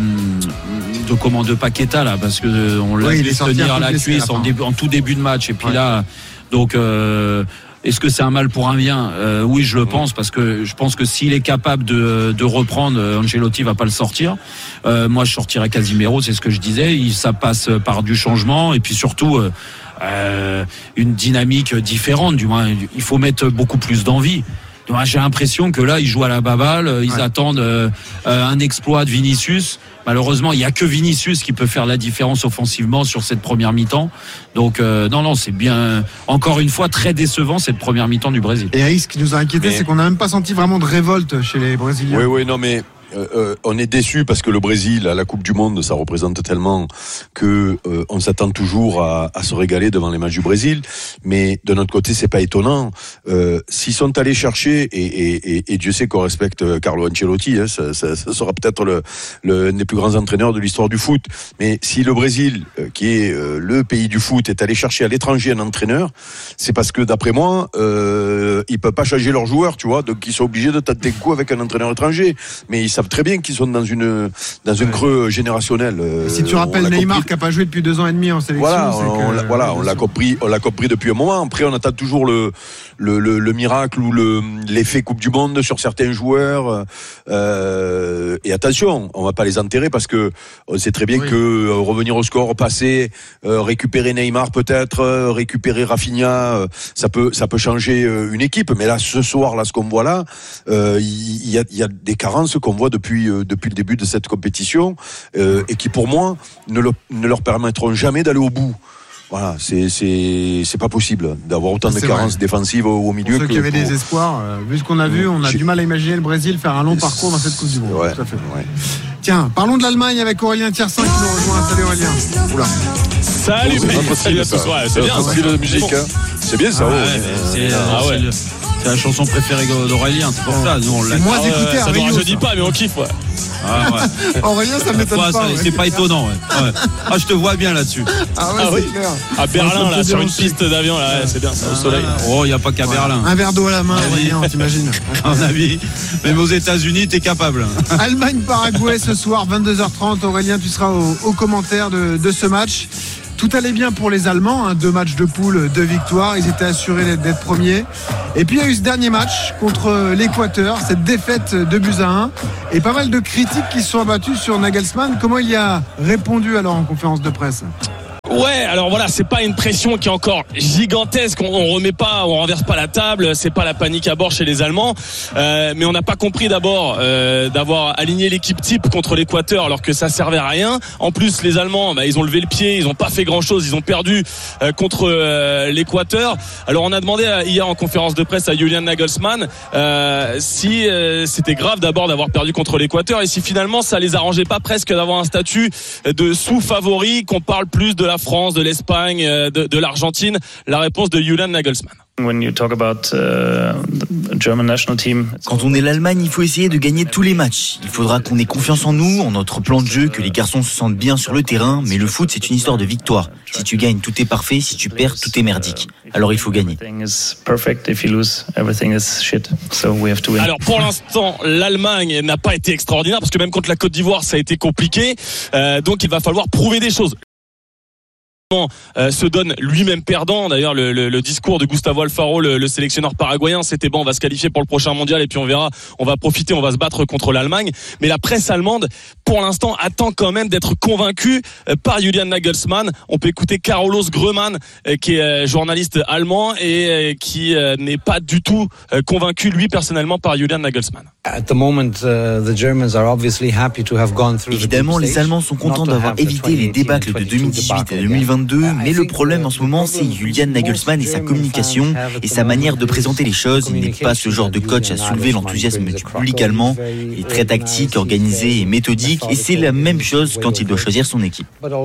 de comment de Paqueta là, parce que euh, on l'a oui, vu tenir la cuisse en, début, en tout début de match et puis ouais. là, donc. Euh, Est-ce que c'est un mal pour un bien? euh, Oui, je le pense, parce que je pense que s'il est capable de, de reprendre, Ancelotti va pas le sortir. Euh, moi, je sortirais Casimiro, c'est ce que je disais. Il, ça passe par du changement et puis surtout euh, euh, une dynamique différente. Du moins, il faut mettre beaucoup plus d'envie. J'ai l'impression que là, ils jouent à la baballe. Ils ouais. attendent euh, un exploit de Vinicius. Malheureusement, il n'y a que Vinicius qui peut faire la différence offensivement sur cette première mi-temps. Donc, euh, non, non, c'est bien, encore une fois, très décevant cette première mi-temps du Brésil. Et ce qui nous a inquiété, mais... c'est qu'on n'a même pas senti vraiment de révolte chez les Brésiliens. Oui, oui, non, mais... Euh, euh, on est déçu parce que le Brésil à la Coupe du Monde ça représente tellement que euh, on s'attend toujours à, à se régaler devant les matchs du Brésil, mais de notre côté c'est pas étonnant. Euh, s'ils sont allés chercher et, et, et, et Dieu sait qu'on respecte Carlo Ancelotti, hein, ça, ça, ça sera peut-être le, le un des plus grands entraîneurs de l'histoire du foot. Mais si le Brésil, euh, qui est euh, le pays du foot, est allé chercher à l'étranger un entraîneur, c'est parce que d'après moi, euh, ils peuvent pas changer leurs joueurs, tu vois, donc ils sont obligés de tenter le coup avec un entraîneur étranger. Mais ils savent très bien qu'ils sont dans une dans un ouais. creux générationnel. Euh, si tu rappelles Neymar compris... qui n'a pas joué depuis deux ans et demi en sélection, voilà, c'est on, que... on l'a, voilà, on l'a compris, on l'a compris depuis un moment. Après, on attend toujours le le, le, le miracle ou le l'effet Coupe du Monde sur certains joueurs. Euh, et attention, on va pas les enterrer parce que on sait très bien oui. que euh, revenir au score, passer, euh, récupérer Neymar peut-être, euh, récupérer Rafinha, euh, ça peut ça peut changer euh, une équipe. Mais là, ce soir, là, ce qu'on voit là, il euh, y, y a il y a des carences qu'on voit depuis euh, depuis le début de cette compétition euh, et qui pour moi ne, le, ne leur permettront jamais d'aller au bout. Voilà, c'est c'est c'est pas possible d'avoir autant c'est de carences vrai. défensives au, au milieu. Pour ceux que qui avaient pour... des espoirs, euh, vu ce qu'on a vu, on a J'ai... du mal à imaginer le Brésil faire un long parcours dans cette Coupe du Monde. Ouais, tout à fait. Ouais. Tiens, parlons de l'Allemagne avec Aurélien Tiersin qui nous rejoint. Salut Aurélien. Oula. Salut, bon, salut à tous. Ouais, c'est bien. C'est de musique. Hein. C'est bien ça. Ah ouais, c'est, ah ouais. C'est la chanson préférée d'Aurélien, c'est pour ça. Nous, on l'a moins écouté à ça Rio. Je dis pas, mais on kiffe. Ouais. Ah ouais. Aurélien, ça m'étonne ouais, pas. Ça, ouais. C'est pas étonnant. Ouais. Ouais. Ah, je te vois bien là-dessus. Ah ouais, Ah c'est oui. clair. À Berlin, Ça là, sur une aussi. piste d'avion, là, ouais, c'est bien, c'est au soleil. Oh, il n'y a pas qu'à Voilà. Berlin. Un verre d'eau à la main, Aurélien, t'imagines. À mon avis, même aux États-Unis, t'es capable. Allemagne-Paraguay ce soir, vingt-deux heures trente. Aurélien, tu seras au, au commentaire de, de ce match. Tout allait bien pour les Allemands, hein, deux matchs de poule, deux victoires, ils étaient assurés d'être, d'être premiers. Et puis il y a eu ce dernier match contre l'Équateur, cette défaite de buts à un, et pas mal de critiques qui se sont abattues sur Nagelsmann. Comment il y a répondu alors en conférence de presse ? Ouais, alors voilà, c'est pas une pression qui est encore gigantesque. On, on remet pas, on renverse pas la table. C'est pas la panique à bord chez les Allemands. Euh, mais on n'a pas compris d'abord euh, d'avoir aligné l'équipe type contre l'Équateur alors que ça servait à rien. En plus, les Allemands, bah, ils ont levé le pied, ils ont pas fait grand chose, ils ont perdu euh, contre euh, l'Équateur. Alors on a demandé euh, hier en conférence de presse à Julian Nagelsmann euh, si euh, c'était grave d'abord d'avoir perdu contre l'Équateur et si finalement ça les arrangeait pas presque d'avoir un statut de sous-favori, qu'on parle plus de la France, de l'Espagne, de, de l'Argentine. La réponse de Julian Nagelsmann. Quand on est l'Allemagne, il faut essayer de gagner tous les matchs. Il faudra qu'on ait confiance en nous, en notre plan de jeu, que les garçons se sentent bien sur le terrain. Mais le foot, c'est une histoire de victoire. Si tu gagnes, tout est parfait. Si tu perds, tout est merdique. Alors il faut gagner. Alors pour l'instant, l'Allemagne n'a pas été extraordinaire parce que même contre la Côte d'Ivoire, ça a été compliqué. Euh, donc il va falloir prouver des choses. Euh, se donne lui-même perdant. D'ailleurs le, le, le discours de Gustavo Alfaro, le, le sélectionneur paraguayen, c'était bon, on va se qualifier pour le prochain mondial et puis on verra, on va profiter, on va se battre contre l'Allemagne. Mais la presse allemande pour l'instant attend quand même d'être convaincue euh, par Julian Nagelsmann. On peut écouter Carlos Greumann euh, qui est euh, journaliste allemand et euh, qui euh, n'est pas du tout euh, convaincu lui personnellement par Julian Nagelsmann. Évidemment, les Allemands sont contents d'avoir évité les débâcles de deux mille dix-huit et deux mille vingt-deux, mais le problème en ce moment, c'est Julian Nagelsmann et sa communication et sa manière de présenter les choses. Il n'est pas ce genre de coach à soulever l'enthousiasme du public allemand. Il est très tactique, organisé et méthodique, et c'est la même chose quand il doit choisir son équipe.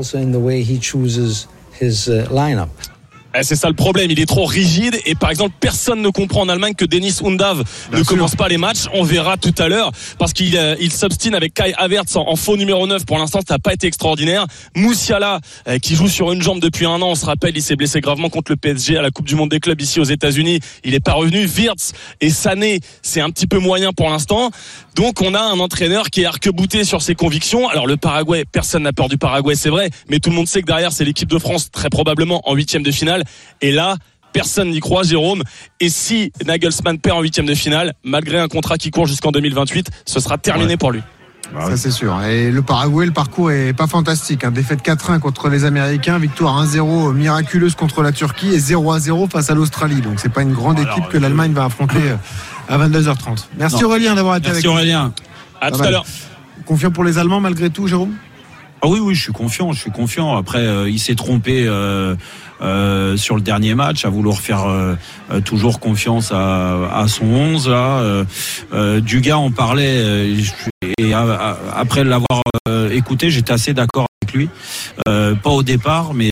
C'est ça le problème, il est trop rigide et par exemple personne ne comprend en Allemagne que Dennis Undav ne sûr. commence pas les matchs. On verra tout à l'heure parce qu'il euh, il s'obstine avec Kai Havertz en, en faux numéro neuf. Pour l'instant ça n'a pas été extraordinaire. Musiala euh, qui joue sur une jambe depuis un an, on se rappelle, il s'est blessé gravement contre le P S G à la Coupe du Monde des clubs ici aux États-Unis. Il n'est pas revenu. Wirtz et Sané, c'est un petit peu moyen pour l'instant. Donc on a un entraîneur qui est arc-bouté sur ses convictions. Alors le Paraguay, personne n'a peur du Paraguay, c'est vrai, mais tout le monde sait que derrière c'est l'équipe de France très probablement en huitième de finale. Et là, personne n'y croit, Jérôme. Et si Nagelsmann perd en huitième de finale, malgré un contrat qui court jusqu'en deux mille vingt-huit, ce sera terminé ouais. pour lui. Bah, ça c'est sûr. Et le Paraguay, le parcours est pas fantastique. Hein. Défaite quatre un contre les Américains, victoire un zéro miraculeuse contre la Turquie et zéro à zéro face à l'Australie. Donc c'est pas une grande équipe Alors, que l'Allemagne va affronter à vingt-deux heures trente. Merci non. Aurélien d'avoir été Merci avec nous. Merci Aurélien. À tout à l'heure. Confiant pour les Allemands malgré tout, Jérôme ? Ah oui, oui, je suis confiant, je suis confiant. Après, euh, il s'est trompé euh, euh, sur le dernier match, à vouloir faire euh, euh, toujours confiance à, à son onze. Là, euh, euh, Dugas en parlait euh, et à, à, après l'avoir euh, écouté, j'étais assez d'accord avec lui. Euh, pas au départ, mais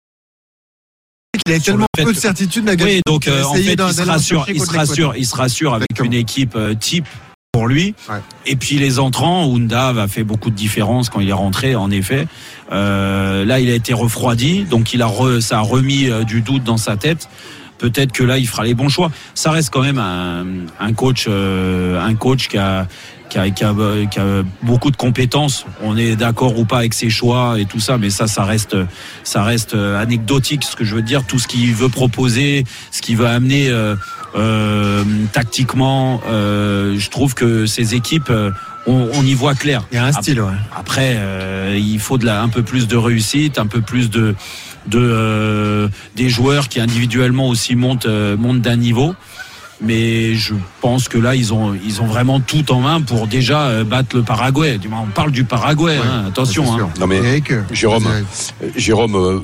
il a tellement peu de certitude. Oui, donc euh, en fait, il se rassure, il se rassure, il se rassure avec Exactement. Une équipe euh, type. Pour lui, ouais. Et puis les entrants, Undav a fait beaucoup de différence quand il est rentré. En effet, euh, là il a été refroidi, donc il a re, ça a remis euh, du doute dans sa tête. Peut-être que là il fera les bons choix. Ça reste quand même un, un coach, euh, un coach qui a, qui a, qui a, qui a beaucoup de compétences. On est d'accord ou pas avec ses choix et tout ça, mais ça, ça reste, ça reste anecdotique. Ce que je veux dire, tout ce qu'il veut proposer, ce qu'il veut amener. Euh, Euh, tactiquement, euh, je trouve que ces équipes, euh, on, on y voit clair. Il y a un style, ouais. Après, euh, il faut de la, un peu plus de réussite, un peu plus de, de euh, des joueurs qui individuellement aussi montent, euh, montent d'un niveau. Mais je pense que là, ils ont, ils ont vraiment tout en main pour déjà battre le Paraguay. On parle du Paraguay, ouais, hein, attention. Hein. Non mais Jérôme, Jérôme, euh,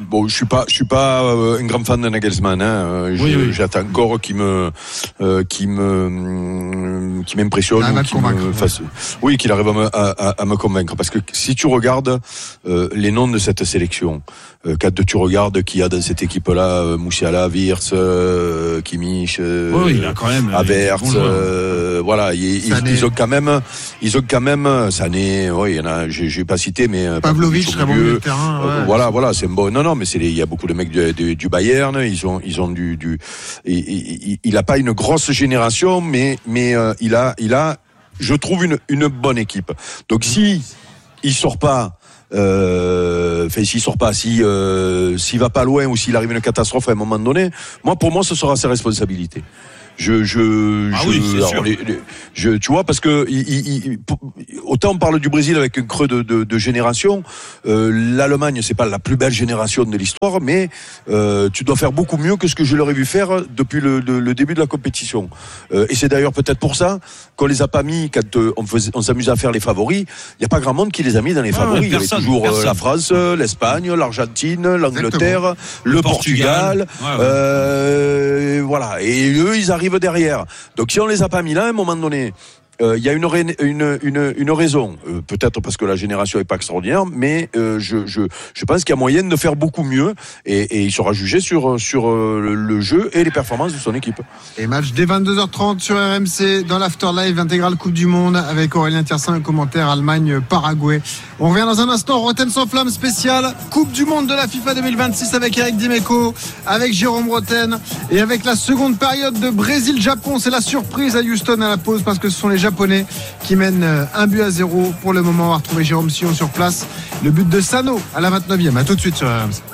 bon, je suis pas, je suis pas un grand fan de Nagelsmann. Hein. Oui, oui. J'attends encore qu'il me, euh, qui me, qui m'impressionne, ah, ou qui me fasse, oui, qu'il arrive à me, à, à me convaincre. Parce que si tu regardes euh, les noms de cette sélection, euh, quand tu regardes qui y a dans cette équipe-là, euh, Musiala, Wirtz, euh, Kimmich, euh, oui, il a quand même Havertz, euh, voilà, ils, ils, ils ont quand même, ils ont quand même, Sané, oui, il y en a, j'ai, j'ai pas cité, mais Pavlovic, très bon milieu de terrain. Ouais. Euh, voilà, voilà, c'est bon. Non, non, mais c'est les, il y a beaucoup de mecs du, du, du Bayern. Ils ont, ils ont du, du. Il, il, il a pas une grosse génération, mais, mais euh, il a, il a, je trouve une, une bonne équipe. Donc si il sort pas. Euh, enfin, s'il sort pas, si euh, s'il va pas loin ou s'il arrive une catastrophe à un moment donné, moi pour moi ce sera ses responsabilités. Je, je, ah je, oui, c'est alors, sûr. Les, les, je, tu vois, parce que il, il, il, autant on parle du Brésil avec un creux de, de, de génération, euh, l'Allemagne c'est pas la plus belle génération de l'histoire, mais euh, tu dois faire beaucoup mieux que ce que je leur ai vu faire depuis le, le, le début de la compétition. Euh, et c'est d'ailleurs peut-être pour ça qu'on les a pas mis quand euh, on, faisait, on s'amusait à faire les favoris. Il y a pas grand monde qui les a mis dans les favoris. Ah, personne, il y avait toujours euh, la France, l'Espagne, l'Argentine, l'Angleterre, Exactement. le, le Portugal. Portugal ouais, ouais. Euh, voilà. Et eux, ils arrivent derrière. Donc si on les a pas mis là, à un moment donné, il euh, y a une, une, une, une raison, euh, peut-être parce que la génération est pas extraordinaire, mais euh, je, je, je pense qu'il y a moyen de faire beaucoup mieux et, et il sera jugé sur, sur euh, le jeu et les performances de son équipe. Et match dès vingt-deux heures trente sur R M C dans l'Afterlive intégrale Coupe du Monde avec Aurélien Tiersin, un commentaire Allemagne-Paraguay. On revient dans un instant, Rotten sans flamme spécial Coupe du Monde de la FIFA deux mille vingt-six avec Eric Dimeco, avec Jérôme Rotten et avec la seconde période de Brésil-Japon. C'est la surprise à Houston à la pause parce que ce sont les Japonais qui mènent un but à zéro. Pour le moment, on va retrouver Jérôme Sillon sur place. Le but de Sano à la vingt-neuvième. À tout de suite sur R M C.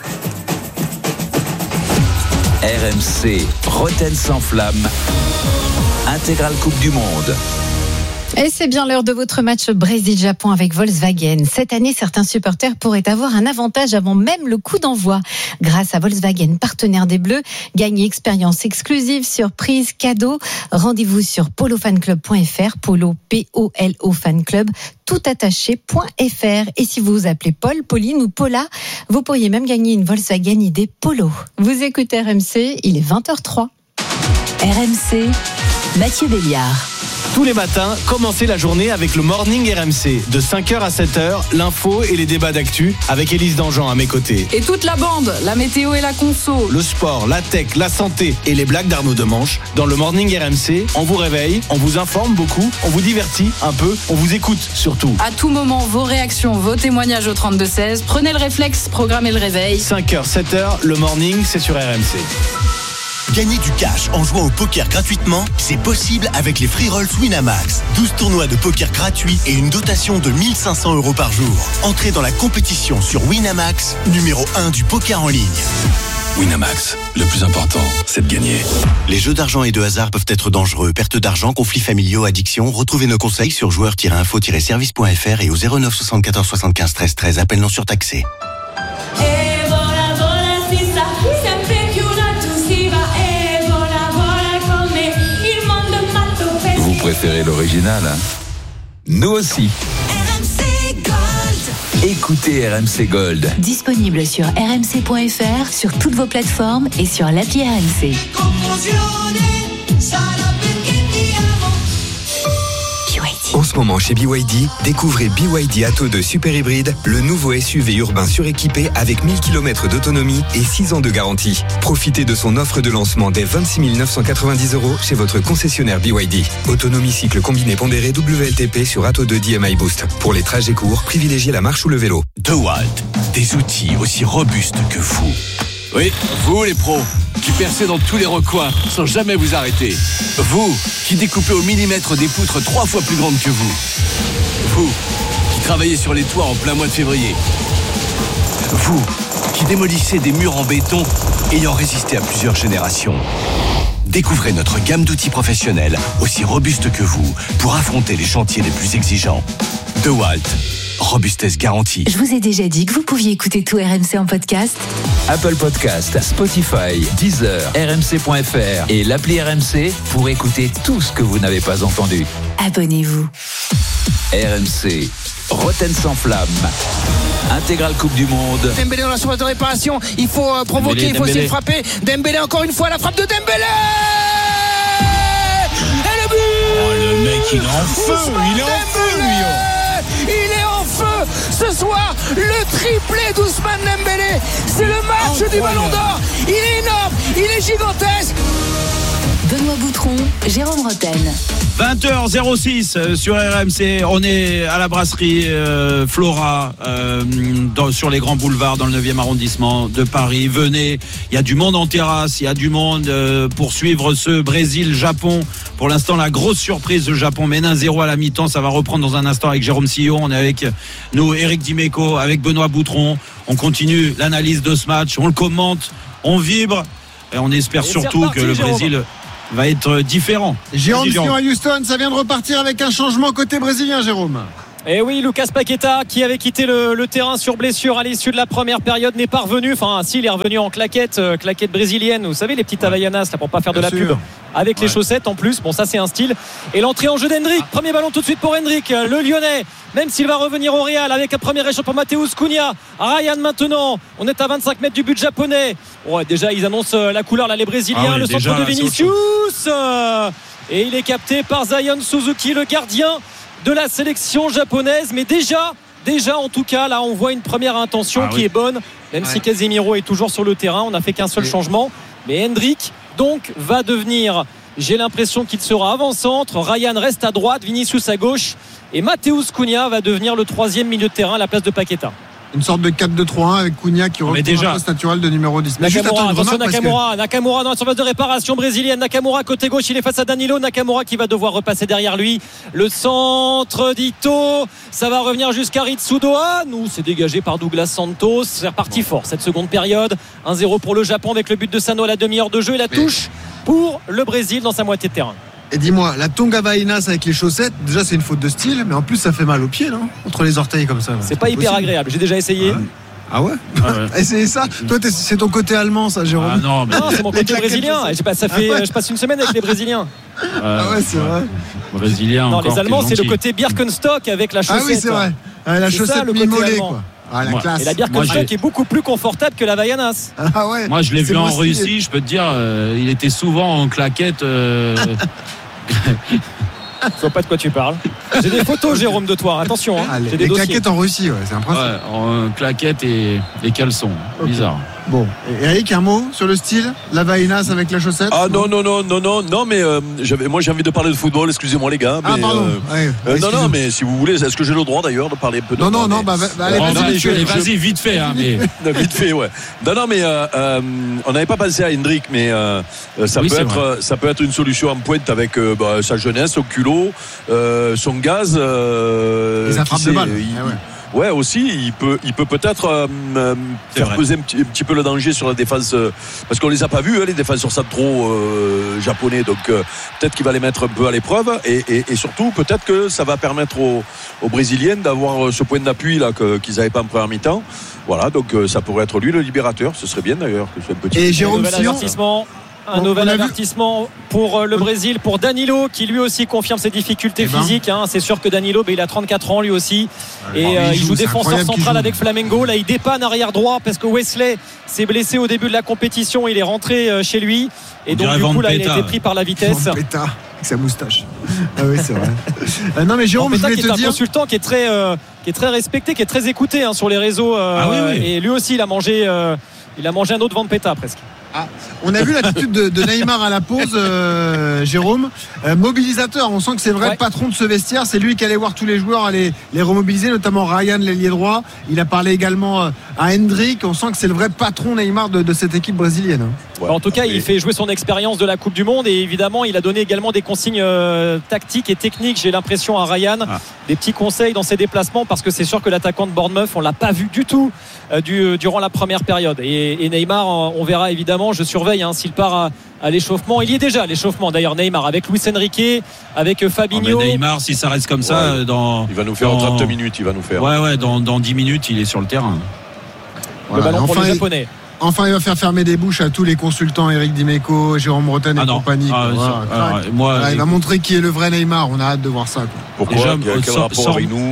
R M C, Rotten sans flamme, intégrale Coupe du Monde. Et c'est bien l'heure de votre match Brésil-Japon avec Volkswagen. Cette année, certains supporters pourraient avoir un avantage avant même le coup d'envoi. Grâce à Volkswagen, partenaire des Bleus, gagnez expérience exclusive, surprise, cadeau. Rendez-vous sur polo fan club point f r, polo, P O L O fan club, tout attaché point f r. Et si vous vous appelez Paul, Pauline ou Paula, vous pourriez même gagner une Volkswagen I D Polo. Vous écoutez R M C, il est vingt heures zéro trois. R M C, Mathieu Béliard. Tous les matins, commencez la journée avec le Morning R M C. De cinq heures à sept heures, l'info et les débats d'actu avec Élise Dangean à mes côtés. Et toute la bande, la météo et la conso. Le sport, la tech, la santé et les blagues d'Arnaud Demanche. Dans le Morning R M C, on vous réveille, on vous informe beaucoup, on vous divertit un peu, on vous écoute surtout. À tout moment, vos réactions, vos témoignages au trente-deux seize. Prenez le réflexe, programmez le réveil. cinq heures, sept heures, le Morning, c'est sur R M C. Gagner du cash en jouant au poker gratuitement, c'est possible avec les Free Rolls Winamax. douze tournois de poker gratuits et une dotation de mille cinq cents euros par jour. Entrez dans la compétition sur Winamax, numéro un du poker en ligne. Winamax, le plus important, c'est de gagner. Les jeux d'argent et de hasard peuvent être dangereux. Perte d'argent, conflits familiaux, addiction. Retrouvez nos conseils sur joueurs tiret info tiret service point f r et au zéro neuf soixante-quatorze soixante-quinze treize treize. Appel non surtaxé. Préférez l'original, hein? Nous aussi. R M C Gold. Écoutez R M C Gold. Disponible sur r m c point f r, sur toutes vos plateformes et sur l'appli R M C. En ce moment chez B Y D, découvrez B Y D Atto deux Super Hybride, le nouveau S U V urbain suréquipé avec mille kilomètres d'autonomie et six ans de garantie. Profitez de son offre de lancement dès vingt-six mille neuf cent quatre-vingt-dix euros chez votre concessionnaire B Y D. Autonomie cycle combiné pondéré W L T P sur Atto deux D M I Boost. Pour les trajets courts, privilégiez la marche ou le vélo. DeWalt, des outils aussi robustes que vous. Oui, vous les pros, qui percez dans tous les recoins sans jamais vous arrêter. Vous, qui découpez au millimètre des poutres trois fois plus grandes que vous. Vous, qui travaillez sur les toits en plein mois de février. Vous, qui démolissez des murs en béton ayant résisté à plusieurs générations. Découvrez notre gamme d'outils professionnels aussi robustes que vous pour affronter les chantiers les plus exigeants. DeWalt. Robustesse garantie. Je vous ai déjà dit que vous pouviez écouter tout R M C en podcast. Apple Podcast, Spotify, Deezer, R M C point f r et l'appli R M C pour écouter tout ce que vous n'avez pas entendu. Abonnez-vous. R M C, Roten sans flamme. Intégrale Coupe du Monde. Dembélé dans la surface de réparation. Il faut euh, provoquer, Dembélé, il faut Dembélé. essayer de frapper. Dembélé encore une fois, la frappe de Dembélé. Et le but. Oh, le mec, il est en feu. Ousmane il est en feu, lui. Il est en feu ce soir. Le triplé d'Ousmane Dembélé. C'est le match oh, du Ballon d'Or. Il est énorme. Il est gigantesque. Benoît Boutron, Jérôme Roten. vingt heures zéro six sur R M C. On est à la brasserie euh, Flora euh, dans, sur les grands boulevards dans le neuvième arrondissement de Paris. Venez, il y a du monde en terrasse, il y a du monde euh, pour suivre ce Brésil-Japon. Pour l'instant, la grosse surprise, le Japon mène un zéro à la mi-temps. Ça va reprendre dans un instant avec Jérôme Sillon. On est avec nous, Eric Dimeco, avec Benoît Boutron. On continue l'analyse de ce match, on le commente, on vibre et on espère et surtout reparti, que le Jérôme. Brésil va être différent. Jérôme Sillon à Houston, ça vient de repartir avec un changement côté brésilien, Jérôme. Et oui, Lucas Paqueta, qui avait quitté le, le terrain sur blessure à l'issue de la première période, n'est pas revenu. Enfin, si, il est revenu en claquette, euh, claquette brésilienne. Vous savez, les petites ouais. Havaianas, là, pour pas faire Bien de la sûr. pub. Avec ouais. les chaussettes en plus. Bon, ça, c'est un style. Et l'entrée en jeu d'Hendrick. Ah. Premier ballon tout de suite pour Hendrick, le Lyonnais. Même s'il va revenir au Real avec un premier échange pour Matheus Cunha. Ryan maintenant. On est à vingt-cinq mètres du but japonais. Ouais, déjà, ils annoncent la couleur, là, les Brésiliens. Ah ouais, le déjà, centre de Vinicius. Et il est capté par Zion Suzuki, le gardien de la sélection japonaise. Mais déjà, déjà en tout cas, là, on voit une première intention ah qui oui. est bonne. Même ouais. si Casemiro est toujours sur le terrain, on n'a fait qu'un seul oui. changement. Mais Hendrick, donc, va devenir, j'ai l'impression qu'il sera avant-centre. Ryan reste à droite, Vinicius à gauche. Et Matheus Cunha va devenir le troisième milieu de terrain à la place de Paqueta. Une sorte de quatre deux trois un avec Cunha qui retrouve un poste naturel de numéro dix. Mais Nakamura, attention Nakamura, que... Nakamura dans la surface de réparation brésilienne. Nakamura côté gauche, il est face à Danilo. Nakamura qui va devoir repasser derrière lui. Le centre d'Ito, ça va revenir jusqu'à Ritsudoa. Nous, c'est dégagé par Douglas Santos. C'est reparti bon. fort cette seconde période. un zéro pour le Japon avec le but de Sano à la demi-heure de jeu et la Mais... touche pour le Brésil dans sa moitié de terrain. Et dis-moi, la Tonga Havaianas avec les chaussettes, déjà c'est une faute de style, mais en plus ça fait mal aux pieds, non ? Entre les orteils comme ça. C'est, c'est pas hyper possible. Agréable, j'ai déjà essayé. Ah ouais, ah ouais. Essayez ça. Toi, c'est ton côté allemand, ça, Jérôme. Ah non, mais... non, c'est mon côté brésilien. Je passe, ça fait, ah ouais. je passe une semaine avec les Brésiliens. Euh, ah ouais, c'est vrai. Brésilien. Non, encore, les Allemands, c'est le côté Birkenstock avec la chaussette. Ah oui, c'est vrai. Ah, la c'est chaussette ça, mi-mollet, quoi. Ah, la classe. Et la Birkenstock est beaucoup plus confortable que la Havaianas. Ah ouais. Moi, je l'ai c'est vu en Russie. Je peux te dire, euh, il était souvent en claquette. Euh... Je vois pas de quoi tu parles. J'ai des photos, Jérôme, de toi. Attention. Hein. Ah, les J'ai des des claquettes en Russie, ouais, c'est un principe. Ouais, en claquettes et les caleçons. Okay. Bizarre. Bon, et Eric, un mot sur le style, la Havaianas avec la chaussette. Ah non non non non non non mais euh, j'avais, moi j'ai envie de parler de football. Excusez-moi les gars. Mais, ah pardon. Euh, ouais, euh, non non mais si vous voulez, est-ce que j'ai le droit d'ailleurs de parler un peu de non non non, mais... bah, bah allez, oh, vas-y, non, je, vas-y vite fait hein, mais vite fait ouais. Non non mais euh, euh, on n'avait pas pensé à Hendrick, mais euh, ça oui, peut être vrai. ça peut être une solution en pointe avec euh, bah, sa jeunesse, son culot, euh, son gaz. Euh, Les attrapes de balles. Il, ah ouais. Ouais, aussi, il peut, il peut peut-être euh, faire vrai. peser un petit, un petit peu le danger sur la défense, euh, parce qu'on les a pas vus, hein, les défenseurs centraux euh, japonais. Donc euh, peut-être qu'il va les mettre un peu à l'épreuve, et, et, et surtout peut-être que ça va permettre aux, aux Brésiliens d'avoir ce point d'appui là que, qu'ils n'avaient pas en première mi-temps. Voilà, donc euh, ça pourrait être lui le libérateur. Ce serait bien d'ailleurs que ce soit un petit. Et Jérôme Sillon. Un bon, nouvel avertissement pour le Brésil, pour Danilo, qui lui aussi confirme ses difficultés eh ben. physiques. Hein. C'est sûr que Danilo, ben, il a trente-quatre ans lui aussi. Ouais, et euh, il joue, joue défenseur central avec Flamengo. Là, il dépanne arrière droit parce que Wesley s'est blessé au début de la compétition. Il est rentré euh, chez lui. Et On donc, du coup, là, il a été pris par la vitesse. Péta, avec sa moustache. Ah oui, c'est vrai. euh, non, mais Jérôme, je voulais te dire. C'est un consultant qui est très, euh, qui est très respecté, qui est très écouté hein, sur les réseaux. Euh, ah, oui, oui. Et lui aussi, il a mangé, euh, il a mangé un autre Vampeta presque. Ah, on a vu l'attitude de, de Neymar à la pause, euh, Jérôme. Euh, mobilisateur, on sent que c'est le vrai ouais. patron de ce vestiaire. C'est lui qui allait voir tous les joueurs aller les remobiliser, notamment Ryan, l'ailier droit. Il a parlé également à Hendrick. On sent que c'est le vrai patron Neymar de, de cette équipe brésilienne. Ouais. En tout cas, il fait jouer son expérience de la Coupe du Monde et évidemment, il a donné également des consignes euh, tactiques et techniques. J'ai l'impression à Ryan, ah. des petits conseils dans ses déplacements parce que c'est sûr que l'attaquant de Bournemouth, on l'a pas vu du tout euh, du, durant la première période. Et, et Neymar, on verra évidemment. Je surveille hein, s'il part à, à l'échauffement. Il y est déjà à l'échauffement d'ailleurs Neymar avec Luis Enrique, avec Fabinho. Oh, Neymar, si ça reste comme ça, ouais. dans il va nous faire dans... en trente minutes, il va nous faire. Ouais ouais, dans, dans dix minutes, il est sur le terrain. Voilà. Le ballon enfin, pour les Japonais. Enfin, il va faire fermer des bouches à tous les consultants, Eric Dimeco, Jérôme Roten et ah compagnie. Ah, voilà, alors, moi, voilà, il va montrer qui est le vrai Neymar. On a hâte de voir ça. Quoi. Pourquoi déjà, quel, quel rapport sort... avec nous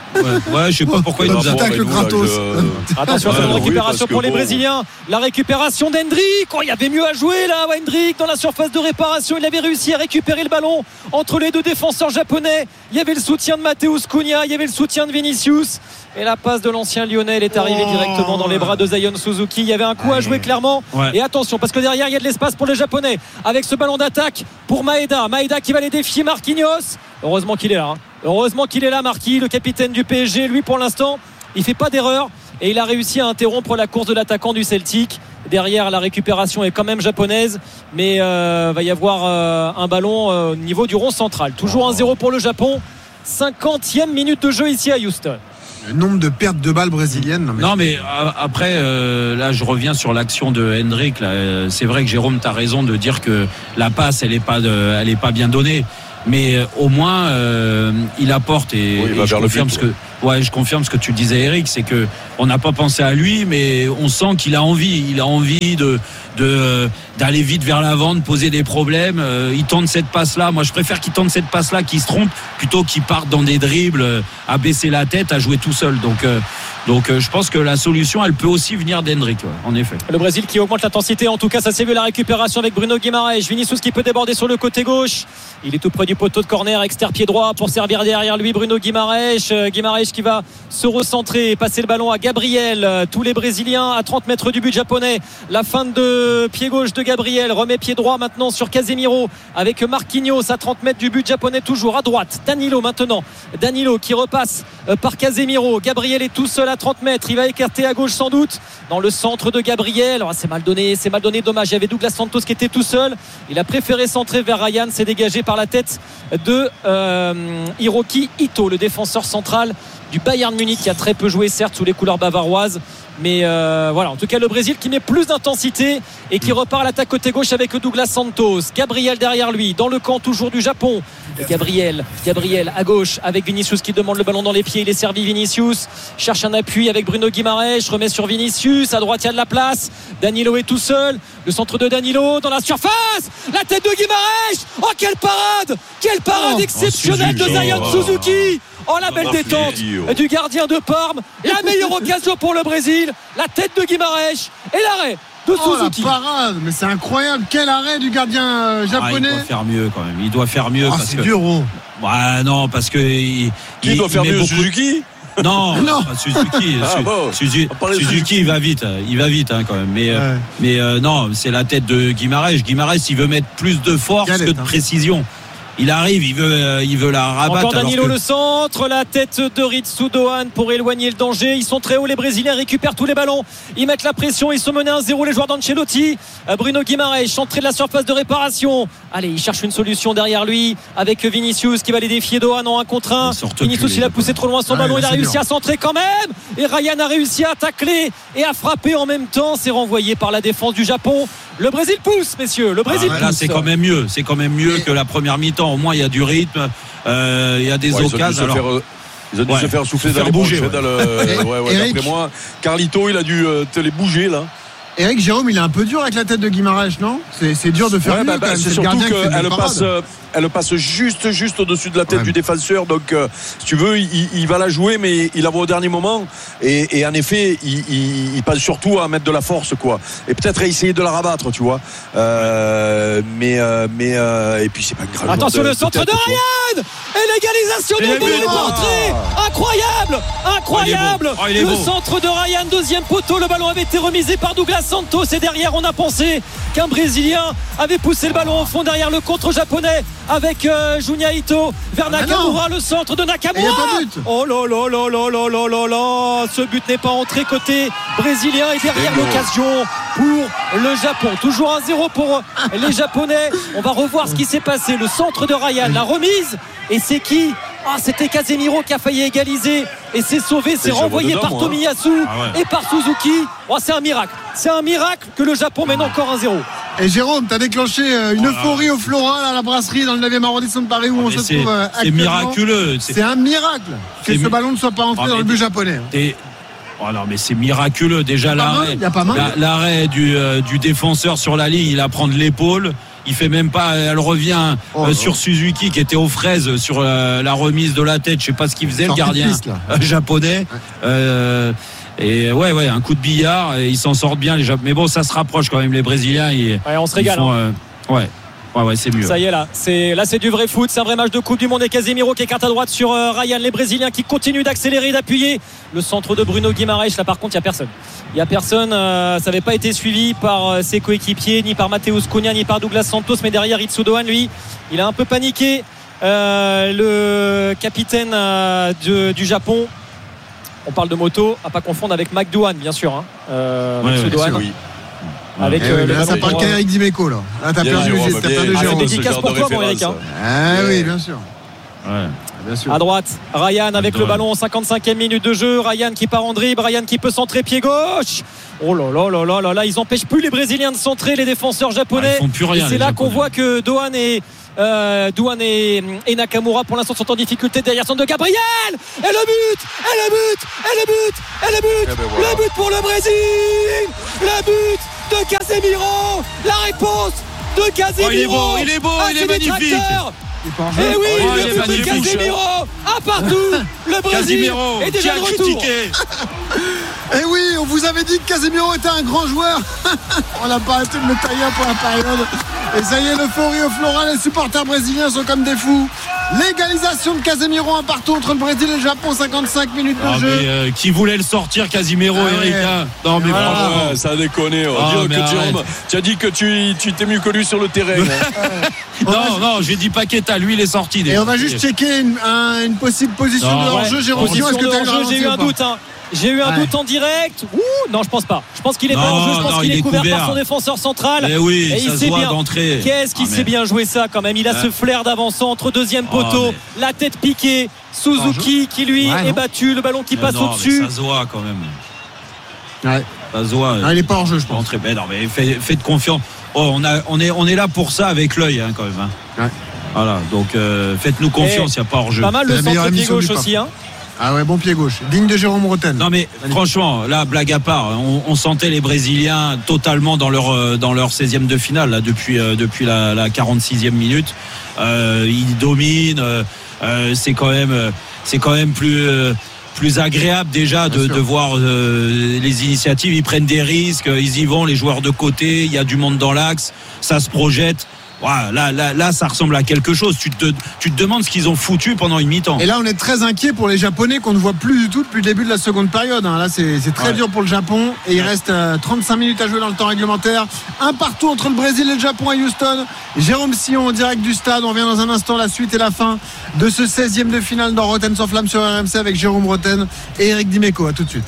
Ouais, ouais, je sais pas pourquoi il nous attaque le gratos. Je... Attention, c'est une récupération oui, pour les bon... Brésiliens. La récupération d'Hendrick. Oh, il y avait mieux à jouer là. Hendrick dans la surface de réparation. Il avait réussi à récupérer le ballon entre les deux défenseurs japonais. Il y avait le soutien de Matheus Cunha. Il y avait le soutien de Vinicius. Et la passe de l'ancien Lyonnais, elle est arrivée oh. directement dans les bras de Zion Suzuki. Il y avait un coup à jouer clairement. Ouais. Et attention, parce que derrière, il y a de l'espace pour les Japonais. Avec ce ballon d'attaque pour Maeda. Maeda qui va les défier Marquinhos. Heureusement qu'il est là. Hein. Heureusement qu'il est là, Marquis, le capitaine du P S G. Lui, pour l'instant, il fait pas d'erreur. Et il a réussi à interrompre la course de l'attaquant du Celtic. Derrière, la récupération est quand même japonaise. Mais il euh, va y avoir euh, un ballon euh, au niveau du rond central. Toujours un zéro pour le Japon. cinquantième minute de jeu ici à Houston. Le nombre de pertes de balles brésiliennes. Non mais, non, mais après, euh, là, je reviens sur l'action de Hendrick. Là. C'est vrai que Jérôme, tu as raison de dire que la passe, elle n'est pas, de, elle est pas bien donnée. Mais euh, au moins, euh, il apporte. Et, oui, il et je confirme but, ce que. Ouais, je confirme ce que tu disais, Eric, c'est que on n'a pas pensé à lui, mais on sent qu'il a envie. Il a envie de, de d'aller vite vers l'avant, de poser des problèmes. Euh, il tente cette passe-là. Moi, je préfère qu'il tente cette passe-là, qu'il se trompe, plutôt qu'il parte dans des dribbles, à baisser la tête, à jouer tout seul. Donc, euh, donc, euh, je pense que la solution, elle peut aussi venir d'Hendrick, ouais, en effet. Le Brésil qui augmente l'intensité. En tout cas, ça s'est vu la récupération avec Bruno Guimaraes. Vinicius qui peut déborder sur le côté gauche. Il est tout près du poteau de corner, extérieur pied droit pour servir derrière lui Bruno Guimaraes. Guimaraes qui va se recentrer et passer le ballon à Gabriel. Tous les Brésiliens à trente mètres du but japonais. La fin de pied gauche de Gabriel, remet pied droit maintenant sur Casemiro avec Marquinhos à trente mètres du but japonais, toujours à droite. Danilo maintenant, Danilo qui repasse par Casemiro. Gabriel est tout seul à trente mètres, il va écarter à gauche sans doute dans le centre de Gabriel. Oh, c'est mal donné, c'est mal donné, dommage. Il y avait Douglas Santos qui était tout seul, il a préféré centrer vers Ryan, c'est dégagé par la tête de euh, Hiroki Ito, le défenseur central du Bayern Munich, qui a très peu joué certes sous les couleurs bavaroises, mais euh, voilà, en tout cas le Brésil qui met plus d'intensité et qui repart à l'attaque côté gauche avec Douglas Santos. Gabriel derrière lui dans le camp toujours du Japon. Gabriel, Gabriel à gauche avec Vinicius qui demande le ballon dans les pieds, il est servi. Vinicius cherche un appui avec Bruno Guimaraes, remet sur Vinicius, à droite il y a de la place, Danilo est tout seul, le centre de Danilo dans la surface, la tête de Guimaraes. Oh quelle parade, quelle parade oh, exceptionnelle oh, de Zion oh. Suzuki. Oh la belle détente du gardien de Parme, la meilleure occasion pour le Brésil, la tête de Guimaraes et l'arrêt de oh, Suzuki. La parade, mais c'est incroyable, quel arrêt du gardien japonais. Ah, il doit faire mieux quand même, il doit faire mieux. Oh, parce c'est que... dur. Oh. Bah, non, parce que il, qui il, doit il faire mieux beaucoup... Suzuki. Non, non. Pas Suzuki. Ah, bon. Suzuki, Suzuki, Suzuki, il va vite, il va vite hein, quand même. Mais, ouais. euh, mais euh, non, c'est la tête de Guimaraes. Guimaraes, il veut mettre plus de force Galette, que de hein. précision. Il arrive, il veut, euh, il veut la rabattre. Encore Danilo que... le centre, la tête de Ritsu Dohan pour éloigner le danger. Ils sont très hauts, les Brésiliens récupèrent tous les ballons. Ils mettent la pression, ils sont menés un zéro les joueurs d'Ancelotti. Bruno Guimaraes, centré de la surface de réparation. Allez, il cherche une solution derrière lui avec Vinicius qui va les défier Dohan en un contre un. Vinicius, il a poussé trop loin son ah, ballon, il a réussi dur. à centrer quand même. Et Ryan a réussi à tacler et à frapper en même temps. C'est renvoyé par la défense du Japon. Le Brésil pousse, messieurs. Le Brésil ah, là, pousse. C'est quand même mieux. C'est quand même mieux que la première mi-temps. Au moins, il y a du rythme. Euh, il y a des ouais, occasions. Ils ont dû, alors... se, faire, ils ont dû ouais, se faire souffler dans faire les bouger. Ouais. Dans le... ouais, ouais, Eric... D'après moi, Carlito, il a dû euh, te les bouger là. Eric, Jérôme, il est un peu dur avec la tête de Guimaraes, non c'est, c'est dur de faire ouais, mieux. Bah, bah, c'est, c'est surtout qu'elle passe, elle passe juste, juste au-dessus de la tête ouais. du défenseur. Donc, euh, si tu veux, il, il va la jouer, mais il la voit au dernier moment. Et, et en effet, il, il, il pense surtout à mettre de la force, quoi. Et peut-être à essayer de la rabattre, tu vois. Euh, mais, euh, mais, euh, et puis c'est pas une grave. Attention, de, le centre de, de Ryan et l'égalisation de Boulet portrait. Incroyable, incroyable. Oh, le beau. Centre de Ryan, deuxième poteau. Le ballon avait été remisé par Douglas Santos. Et derrière, on a pensé qu'un Brésilien avait poussé le ballon au fond derrière le contre japonais avec euh, Junya Ito vers ah Nakamura, le centre de Nakamura. Oh là là là là là là là là. Ce but n'est pas entré côté brésilien et derrière l'occasion pour le Japon. Toujours un zéro pour les Japonais. On va revoir ce qui s'est passé. Le centre de Ryan, la remise. Et c'est qui? Ah, c'était Casemiro qui a failli égaliser et c'est sauvé, c'est, c'est renvoyé dedans, par Tomiyasu ah ouais. et par Suzuki. Oh, c'est un miracle. C'est un miracle que le Japon mène encore un zéro. Et Jérôme, t'as déclenché une euphorie au Floral à la brasserie dans le neuvième arrondissement de Paris où ah, on se c'est, trouve actuellement. C'est miraculeux. C'est, c'est un miracle que ce mi... ballon ne soit pas entré ah, dans le but japonais. Des... Oh non, mais c'est miraculeux déjà l'arrêt, mal, la, l'arrêt du, euh, du défenseur sur la ligne, il apprend de l'épaule. il fait même pas, elle revient oh, euh, sur Suzuki qui était aux fraises sur la, la remise de la tête. Je sais pas ce qu'il faisait, le gardien piste, euh, japonais. Ouais. Euh, Et ouais, ouais, un coup de billard, et ils s'en sortent bien les Japonais. Mais bon, ça se rapproche quand même, les Brésiliens. Ils, ouais, on se régale. Font, euh, ouais. Ouais, ouais, c'est mieux. Ça y est, là, c'est, là, c'est du vrai foot. C'est un vrai match de Coupe du Monde. Et Casemiro qui écarte à droite sur euh, Ryan. Les Brésiliens qui continuent d'accélérer, d'appuyer. Le centre de Bruno Guimaraes. Là, par contre, il n'y a personne. Il n'y a personne. Euh, ça n'avait pas été suivi par euh, ses coéquipiers, ni par Matheus Cunha, ni par Douglas Santos. Mais derrière, Itsu Doan, lui, il a un peu paniqué. Euh, le capitaine euh, de, du Japon. On parle de moto, à pas confondre avec McDouane, bien sûr. Hein. Euh, ouais, ouais, Douane, oui. Avec, eh euh, oui, là, ça parle qu'à Eric Dimeco, là. Là, t'as perdu, Jérôme, t'as perdu Jérôme. Jérôme. C'est dédicace pour toi, mon Eric. Hein. Ah oui, bien sûr. Ouais. Bien sûr. À droite, Ryan avec le ballon, cinquante-cinquième minute de jeu. Ryan qui part en dribble, Ryan qui peut centrer pied gauche. Oh là là là là là là, ils empêchent plus les Brésiliens de centrer, les défenseurs japonais. Ah, ils font plus rien, et c'est là qu'on voit que Doan et Euh, Douane et, et Nakamura pour l'instant sont en difficulté derrière son de Gabriel et le but et le but et le but et le but, ben voilà. Le but pour le Brésil, le but de Casemiro, la réponse de Casemiro. Oh, il est beau, il est beau, ah, il est magnifique. Et oui, oh, le but de Casemiro à partout. Le Brésil Casemiro, est déjà de retour. Et oui, on vous avait dit que Casemiro était un grand joueur. On n'a pas arrêté de le tailler pour la période. Et ça y est, l'euphorie au Floral, les supporters brésiliens sont comme des fous. Légalisation de Casemiro, un partout entre le Brésil et le Japon, cinquante-cinq minutes de ah, jeu. Mais, euh, qui voulait le sortir, Casemiro, ah, Eric ouais. hein Non mais ah, franchement, ouais, ça a déconné. Ah, que tu, tu as dit que tu, tu t'es mieux que lui sur le terrain. Hein. non, va... non, j'ai dit Paqueta, lui il est sorti. Et on va juste checker une, un, une possible position non, de hors-jeu. Ouais. Jérôme, est-ce que t'as eu j'ai eu un doute. Hein. J'ai eu un ouais. doute en direct. Ouh, non, je pense pas. Je pense qu'il est non, pas en jeu. Je pense non, qu'il est, est couvert, couvert par son défenseur central. Et oui, et ça il sait bien d'entrée. Qu'est-ce qu'il ah, sait bien jouer ça quand même. Il a ah. ce flair d'avant-centre, deuxième poteau, oh, mais... la tête piquée. Suzuki qui lui ouais, est battu, le ballon qui mais passe non, au-dessus. Ça se voit quand même. Ouais. Ça se voit. Ah, il est pas en jeu, je pense. Très bien. Non, mais faites, faites confiance. Oh, on a, on est, on est là pour ça avec l'œil hein, quand même. Hein. Ouais. Voilà. Donc euh, faites-nous confiance. Il n'y a pas hors jeu. Pas mal le centre pied gauche aussi. Hein. Ah ouais, bon pied gauche, digne de Jérôme Roten. Non mais franchement, là, blague à part, on, on sentait les Brésiliens totalement dans leur dans leur seizième de finale là, depuis euh, depuis la, la quarante-sixième minute. Euh, ils dominent. Euh, c'est quand même c'est quand même plus euh, plus agréable déjà de, de voir euh, les initiatives. Ils prennent des risques, ils y vont, les joueurs de côté. Il y a du monde dans l'axe, ça se projette. Wow, là, là, là, ça ressemble à quelque chose. Tu te, tu te demandes ce qu'ils ont foutu pendant une mi-temps. Et là, on est très inquiet pour les Japonais qu'on ne voit plus du tout depuis le début de la seconde période. Là, c'est, c'est très ouais. dur pour le Japon. Et il reste euh, trente-cinq minutes à jouer dans le temps réglementaire. Un partout entre le Brésil et le Japon à Houston. Jérôme Sillon en direct du stade. On revient dans un instant la suite et la fin de ce seizième de finale dans Roten sans flamme sur R M C avec Jérôme Roten et Eric Dimeco. À tout de suite.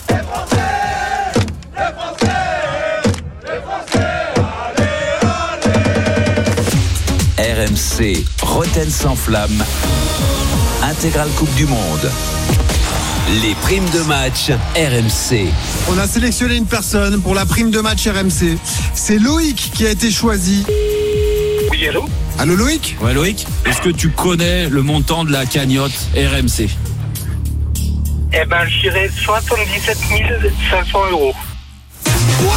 R M C, Roten sans flamme, intégrale Coupe du Monde. Les primes de match R M C. On a sélectionné une personne pour la prime de match R M C. C'est Loïc qui a été choisi. Oui, allô ? Allô Loïc ? Ouais Loïc, est-ce que tu connais le montant de la cagnotte R M C ? Eh ben, je dirais soixante-dix-sept mille cinq cents euros. Wow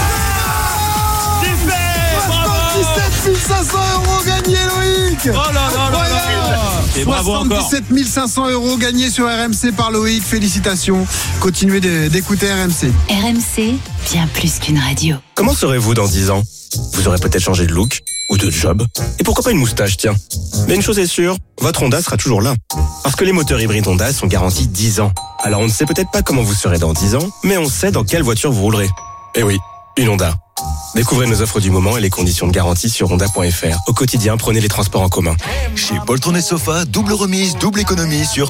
soixante-dix-sept mille cinq cents euros gagnés, Loïc. Oh là là là là. soixante-dix-sept mille cinq cents euros gagnés sur R M C par Loïc. Félicitations. Continuez d'écouter R M C. R M C, bien plus qu'une radio. Comment serez-vous dans dix ans ? Vous aurez peut-être changé de look ou de job. Et pourquoi pas une moustache, tiens. Mais une chose est sûre, votre Honda sera toujours là. Parce que les moteurs hybrides Honda sont garantis dix ans. Alors on ne sait peut-être pas comment vous serez dans dix ans, mais on sait dans quelle voiture vous roulerez. Eh oui, une Honda. Découvrez nos offres du moment et les conditions de garantie sur honda point f r. Au quotidien, prenez les transports en commun. Chez Poltron et Sofa, double remise, double économie sur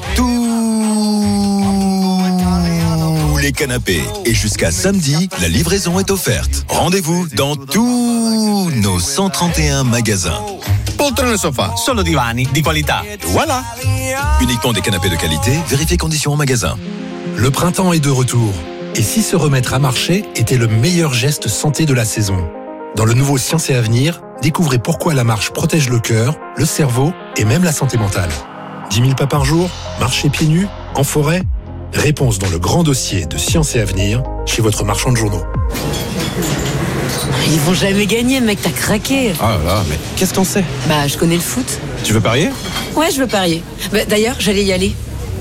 tous les canapés. Et jusqu'à samedi, la livraison est offerte. Rendez-vous dans tous nos cent trente et un magasins. Poltron et Sofa, solo divani di qualità. Voilà. Uniquement des canapés de qualité, vérifiez conditions en magasin. Le printemps est de retour. Et si se remettre à marcher était le meilleur geste santé de la saison ? Dans le nouveau Science et Avenir, découvrez pourquoi la marche protège le cœur, le cerveau et même la santé mentale. dix mille pas par jour, marcher pieds nus, en forêt ? Réponse dans le grand dossier de Science et Avenir, chez votre marchand de journaux. Ils vont jamais gagner, mec, t'as craqué. Ah là là, mais qu'est-ce qu'on sait? Bah, je connais le foot. Tu veux parier? Ouais, je veux parier. Bah, d'ailleurs, j'allais y aller.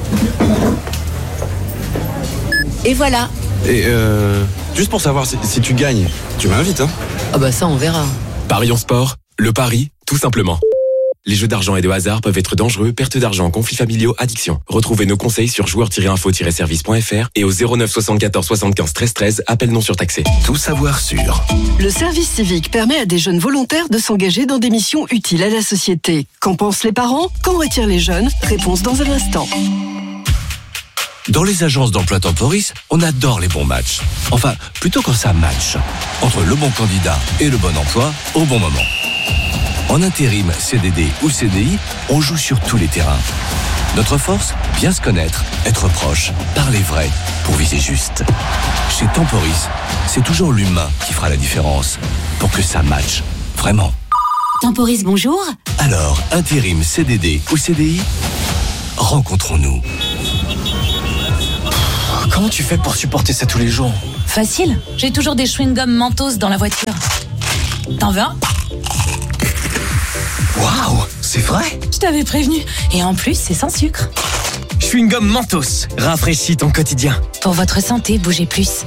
Et voilà. Et euh, juste pour savoir si, si tu gagnes, tu m'invites, hein? Ah bah ça, on verra. Parions sport, le pari, tout simplement. Les jeux d'argent et de hasard peuvent être dangereux, perte d'argent, conflits familiaux, addiction. Retrouvez nos conseils sur joueurs tiret info tiret service point f r et au zéro neuf soixante-quatorze soixante-quinze treize treize, appel non surtaxé. Tout savoir sur. Le service civique permet à des jeunes volontaires de s'engager dans des missions utiles à la société. Qu'en pensent les parents? Qu'en retirent les jeunes? Réponse dans un instant. Dans les agences d'emploi Temporis, on adore les bons matchs. Enfin, plutôt quand ça match. Entre le bon candidat et le bon emploi, au bon moment. En intérim, C D D ou C D I, on joue sur tous les terrains. Notre force, bien se connaître, être proche, parler vrai, pour viser juste. Chez Temporis, c'est toujours l'humain qui fera la différence. Pour que ça matche. Vraiment. Temporis, bonjour. Alors, intérim, C D D ou C D I, rencontrons-nous. Comment tu fais pour supporter ça tous les jours? Facile, j'ai toujours des chewing-gums Mentos dans la voiture. T'en veux un? Waouh, c'est vrai? Je t'avais prévenu. Et en plus, c'est sans sucre. Chewing-gum Mentos, rafraîchis ton quotidien. Pour votre santé, bougez plus.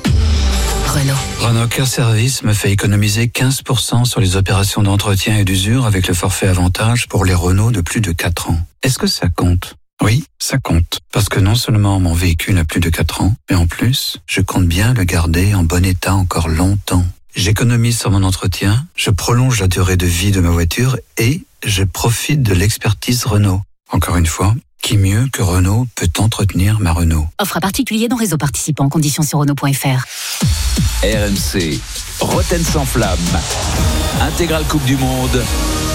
Renault. Renault Care Service me fait économiser quinze pour cent sur les opérations d'entretien et d'usure avec le forfait avantage pour les Renault de plus de quatre ans. Est-ce que ça compte? Oui, ça compte. Parce que non seulement mon véhicule a plus de quatre ans, mais en plus, je compte bien le garder en bon état encore longtemps. J'économise sur mon entretien, je prolonge la durée de vie de ma voiture et je profite de l'expertise Renault. Encore une fois, qui mieux que Renault peut entretenir ma Renault? Offre à particulier dans réseau participant. Conditions sur Renault point f r. R M C, Rotten sans flamme. Intégrale Coupe du Monde.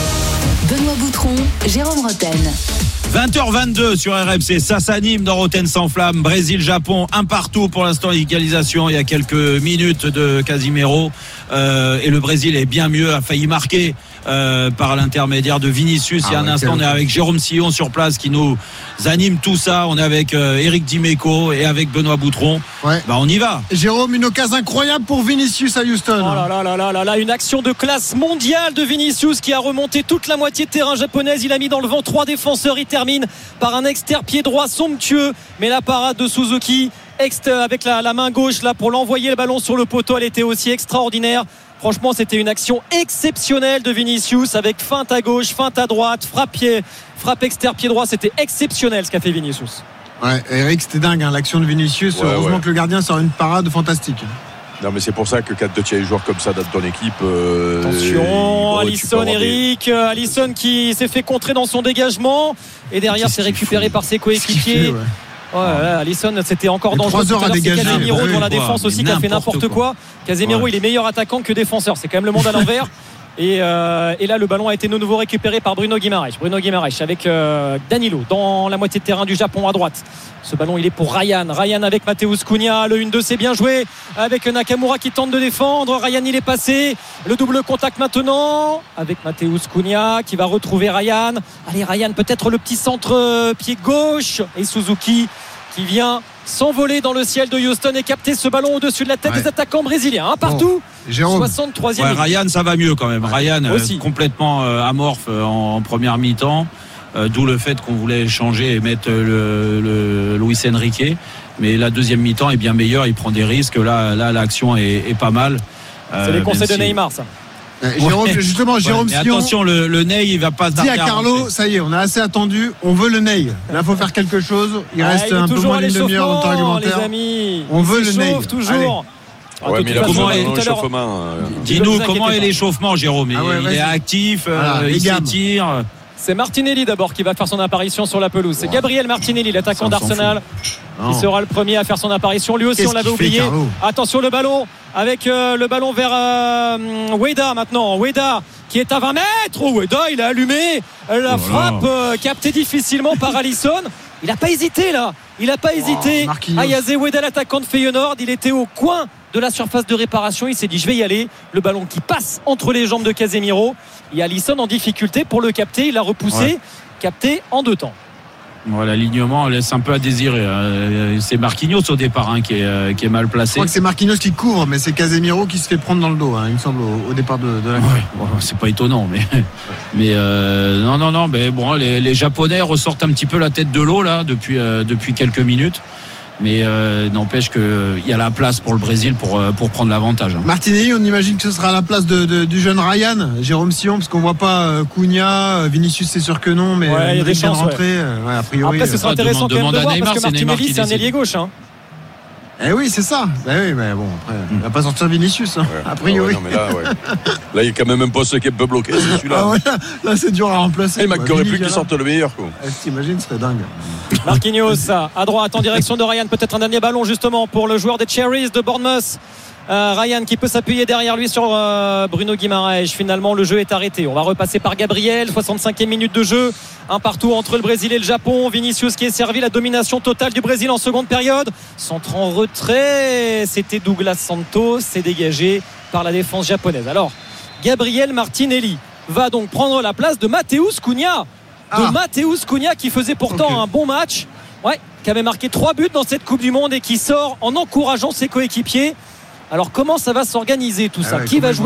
Benoît Boutron, Jérôme Rotten. vingt heures vingt-deux sur R M C, ça s'anime dans Rotten sans flamme. Brésil-Japon, un partout pour l'instant, égalisation il y a quelques minutes de Casimiro. Euh, et le Brésil est bien mieux, a failli marquer euh, par l'intermédiaire de Vinicius. Ah, il y a un ouais, instant, on est avec Jérôme Sillon sur place qui nous anime tout ça. On est avec euh, Eric Dimeco et avec Benoît Boutron. Ouais. Bah, on y va. Jérôme, une occasion incroyable pour Vinicius à Houston. Oh là là là là là là, une action de classe mondiale de Vinicius qui a remonté toute la moitié de terrain japonaise. Il a mis dans le vent trois défenseurs. Il termine par un exter-pied droit somptueux, mais la parade de Suzuki avec la, la main gauche là pour l'envoyer le ballon sur le poteau, elle était aussi extraordinaire. Franchement, c'était une action exceptionnelle de Vinicius avec feinte à gauche, feinte à droite, frappe pied, frappe exter-pied droit. C'était exceptionnel ce qu'a fait Vinicius. Ouais, Eric, c'était dingue hein, l'action de Vinicius. Ouais, heureusement ouais. que le gardien sort une parade fantastique. Non mais c'est pour ça que quand tu as des joueurs comme ça dans ton équipe euh, attention, Alisson, Eric des... Alisson qui s'est fait contrer dans son dégagement et derrière c'est récupéré par ses coéquipiers. Ouais. Ouais, ouais, Alisson c'était encore dangereux. Tout à l'heure, c'est Casemiro dans la défense aussi qui a fait n'importe quoi. Casemiro ouais. il est meilleur attaquant que défenseur, c'est quand même le monde à l'envers. Et, euh, et là le ballon a été de nouveau récupéré par Bruno Guimaraes Bruno Guimaraes avec euh, Danilo dans la moitié de terrain du Japon à droite. Ce ballon il est pour Ryan Ryan avec Matheus Cunha, le un deux c'est bien joué avec Nakamura qui tente de défendre. Ryan il est passé, le double contact maintenant avec Matheus Cunha qui va retrouver Ryan. Allez Ryan, peut-être le petit centre euh, pied gauche et Suzuki qui vient s'envoler dans le ciel de Houston et capter ce ballon au-dessus de la tête ouais. des attaquants brésiliens. Un partout. Bon, soixante-troisième ouais, Ryan, ça va mieux quand même. Ryan, euh, complètement euh, amorphe euh, en, en première mi-temps. Euh, d'où le fait qu'on voulait changer et mettre le, le Luis Enrique. Mais la deuxième mi-temps est bien meilleure. Il prend des risques. Là, là l'action est, est pas mal. Euh, C'est les conseils de si... Neymar, ça. Euh, Jérôme, ouais. Justement, Jérôme ouais, Sillon, attention, le, le Ney, il va pas se dis à Carlo, ça y est, on a assez attendu, on veut le Ney. Là, il faut faire quelque chose. Il ah, reste il un peu moins d'une demi-heure dans le temps réglementaire. Les amis, on veut le Ney. Toujours. Ah, ouais, mais il a comment est l'échauffement euh... Dis-nous comment est l'échauffement, Jérôme. Ah ouais, il est actif, voilà, euh, il s'étire. C'est Martinelli d'abord qui va faire son apparition sur la pelouse. C'est Gabriel Martinelli, l'attaquant d'Arsenal, qui sera le premier à faire son apparition. Lui aussi, Qu'est-ce on l'avait oublié. Fait, Attention le ballon avec euh, le ballon vers euh, Weda maintenant. Weda qui est à vingt mètres. Oh, Weda, il a allumé la oh frappe euh, captée difficilement par Alisson. Il n'a pas hésité là. Il n'a pas hésité. Oh, Ayaze Weda, l'attaquant de Feyenoord, il était au coin de la surface de réparation. Il s'est dit je vais y aller. Le ballon qui passe entre les jambes de Casemiro. Il y a Alisson en difficulté pour le capter. Il l'a repoussé, ouais. capté en deux temps. Ouais, l'alignement laisse un peu à désirer. Euh, c'est Marquinhos au départ hein, qui, est, euh, qui est mal placé. Je crois que c'est Marquinhos qui couvre, mais c'est Casemiro qui se fait prendre dans le dos, hein, il me semble, au, au départ de, de la. Ouais, bon, c'est pas étonnant, mais, mais euh, non, non, non. Mais bon, les, les Japonais ressortent un petit peu la tête de l'eau là depuis, euh, depuis quelques minutes. Mais euh, n'empêche qu'il y a la place pour le Brésil pour, pour prendre l'avantage. Hein. Martinelli, on imagine que ce sera à la place de, de, du jeune Ryan, Jérôme Sion, parce qu'on voit pas euh, Cunha, Vinicius c'est sûr que non, mais ouais, il y a des chances. Rentrer, ouais. Ouais, a priori, après, ce sera intéressant demande, quand même de voir Neymar, parce que Martinelli, c'est un ailier gauche. Hein. Eh oui, c'est ça. Eh oui, mais bon, après, il va pas sortir Vinicius, hein, ouais. a priori. Ah ouais, non, mais là, ouais. Là, il y a quand même un poste qui est un peu bloqué, c'est celui-là. Ah ouais, là, là, c'est dur à remplacer. Et il manquerait plus qu'il sorte le meilleur. Quoi. Eh, t'imagines, ce serait dingue. Marquinhos à droite en direction de Ryan. Peut-être un dernier ballon justement pour le joueur des Cherries de Bournemouth. Euh, Ryan qui peut s'appuyer derrière lui sur euh, Bruno Guimaraes. Finalement le jeu est arrêté. On va repasser par Gabriel. soixante-cinquième minute de jeu, un partout entre le Brésil et le Japon. Vinicius qui est servi, la domination totale du Brésil en seconde période. Centre en retrait, c'était Douglas Santos. C'est dégagé par la défense japonaise. Alors Gabriel Martinelli va donc prendre la place de Matheus Cunha. De ah. Matheus Cunha qui faisait pourtant okay. un bon match, ouais, qui avait marqué trois buts dans cette Coupe du Monde et qui sort en encourageant ses coéquipiers. Alors comment ça va s'organiser tout ça? ah ouais, Qui va jouer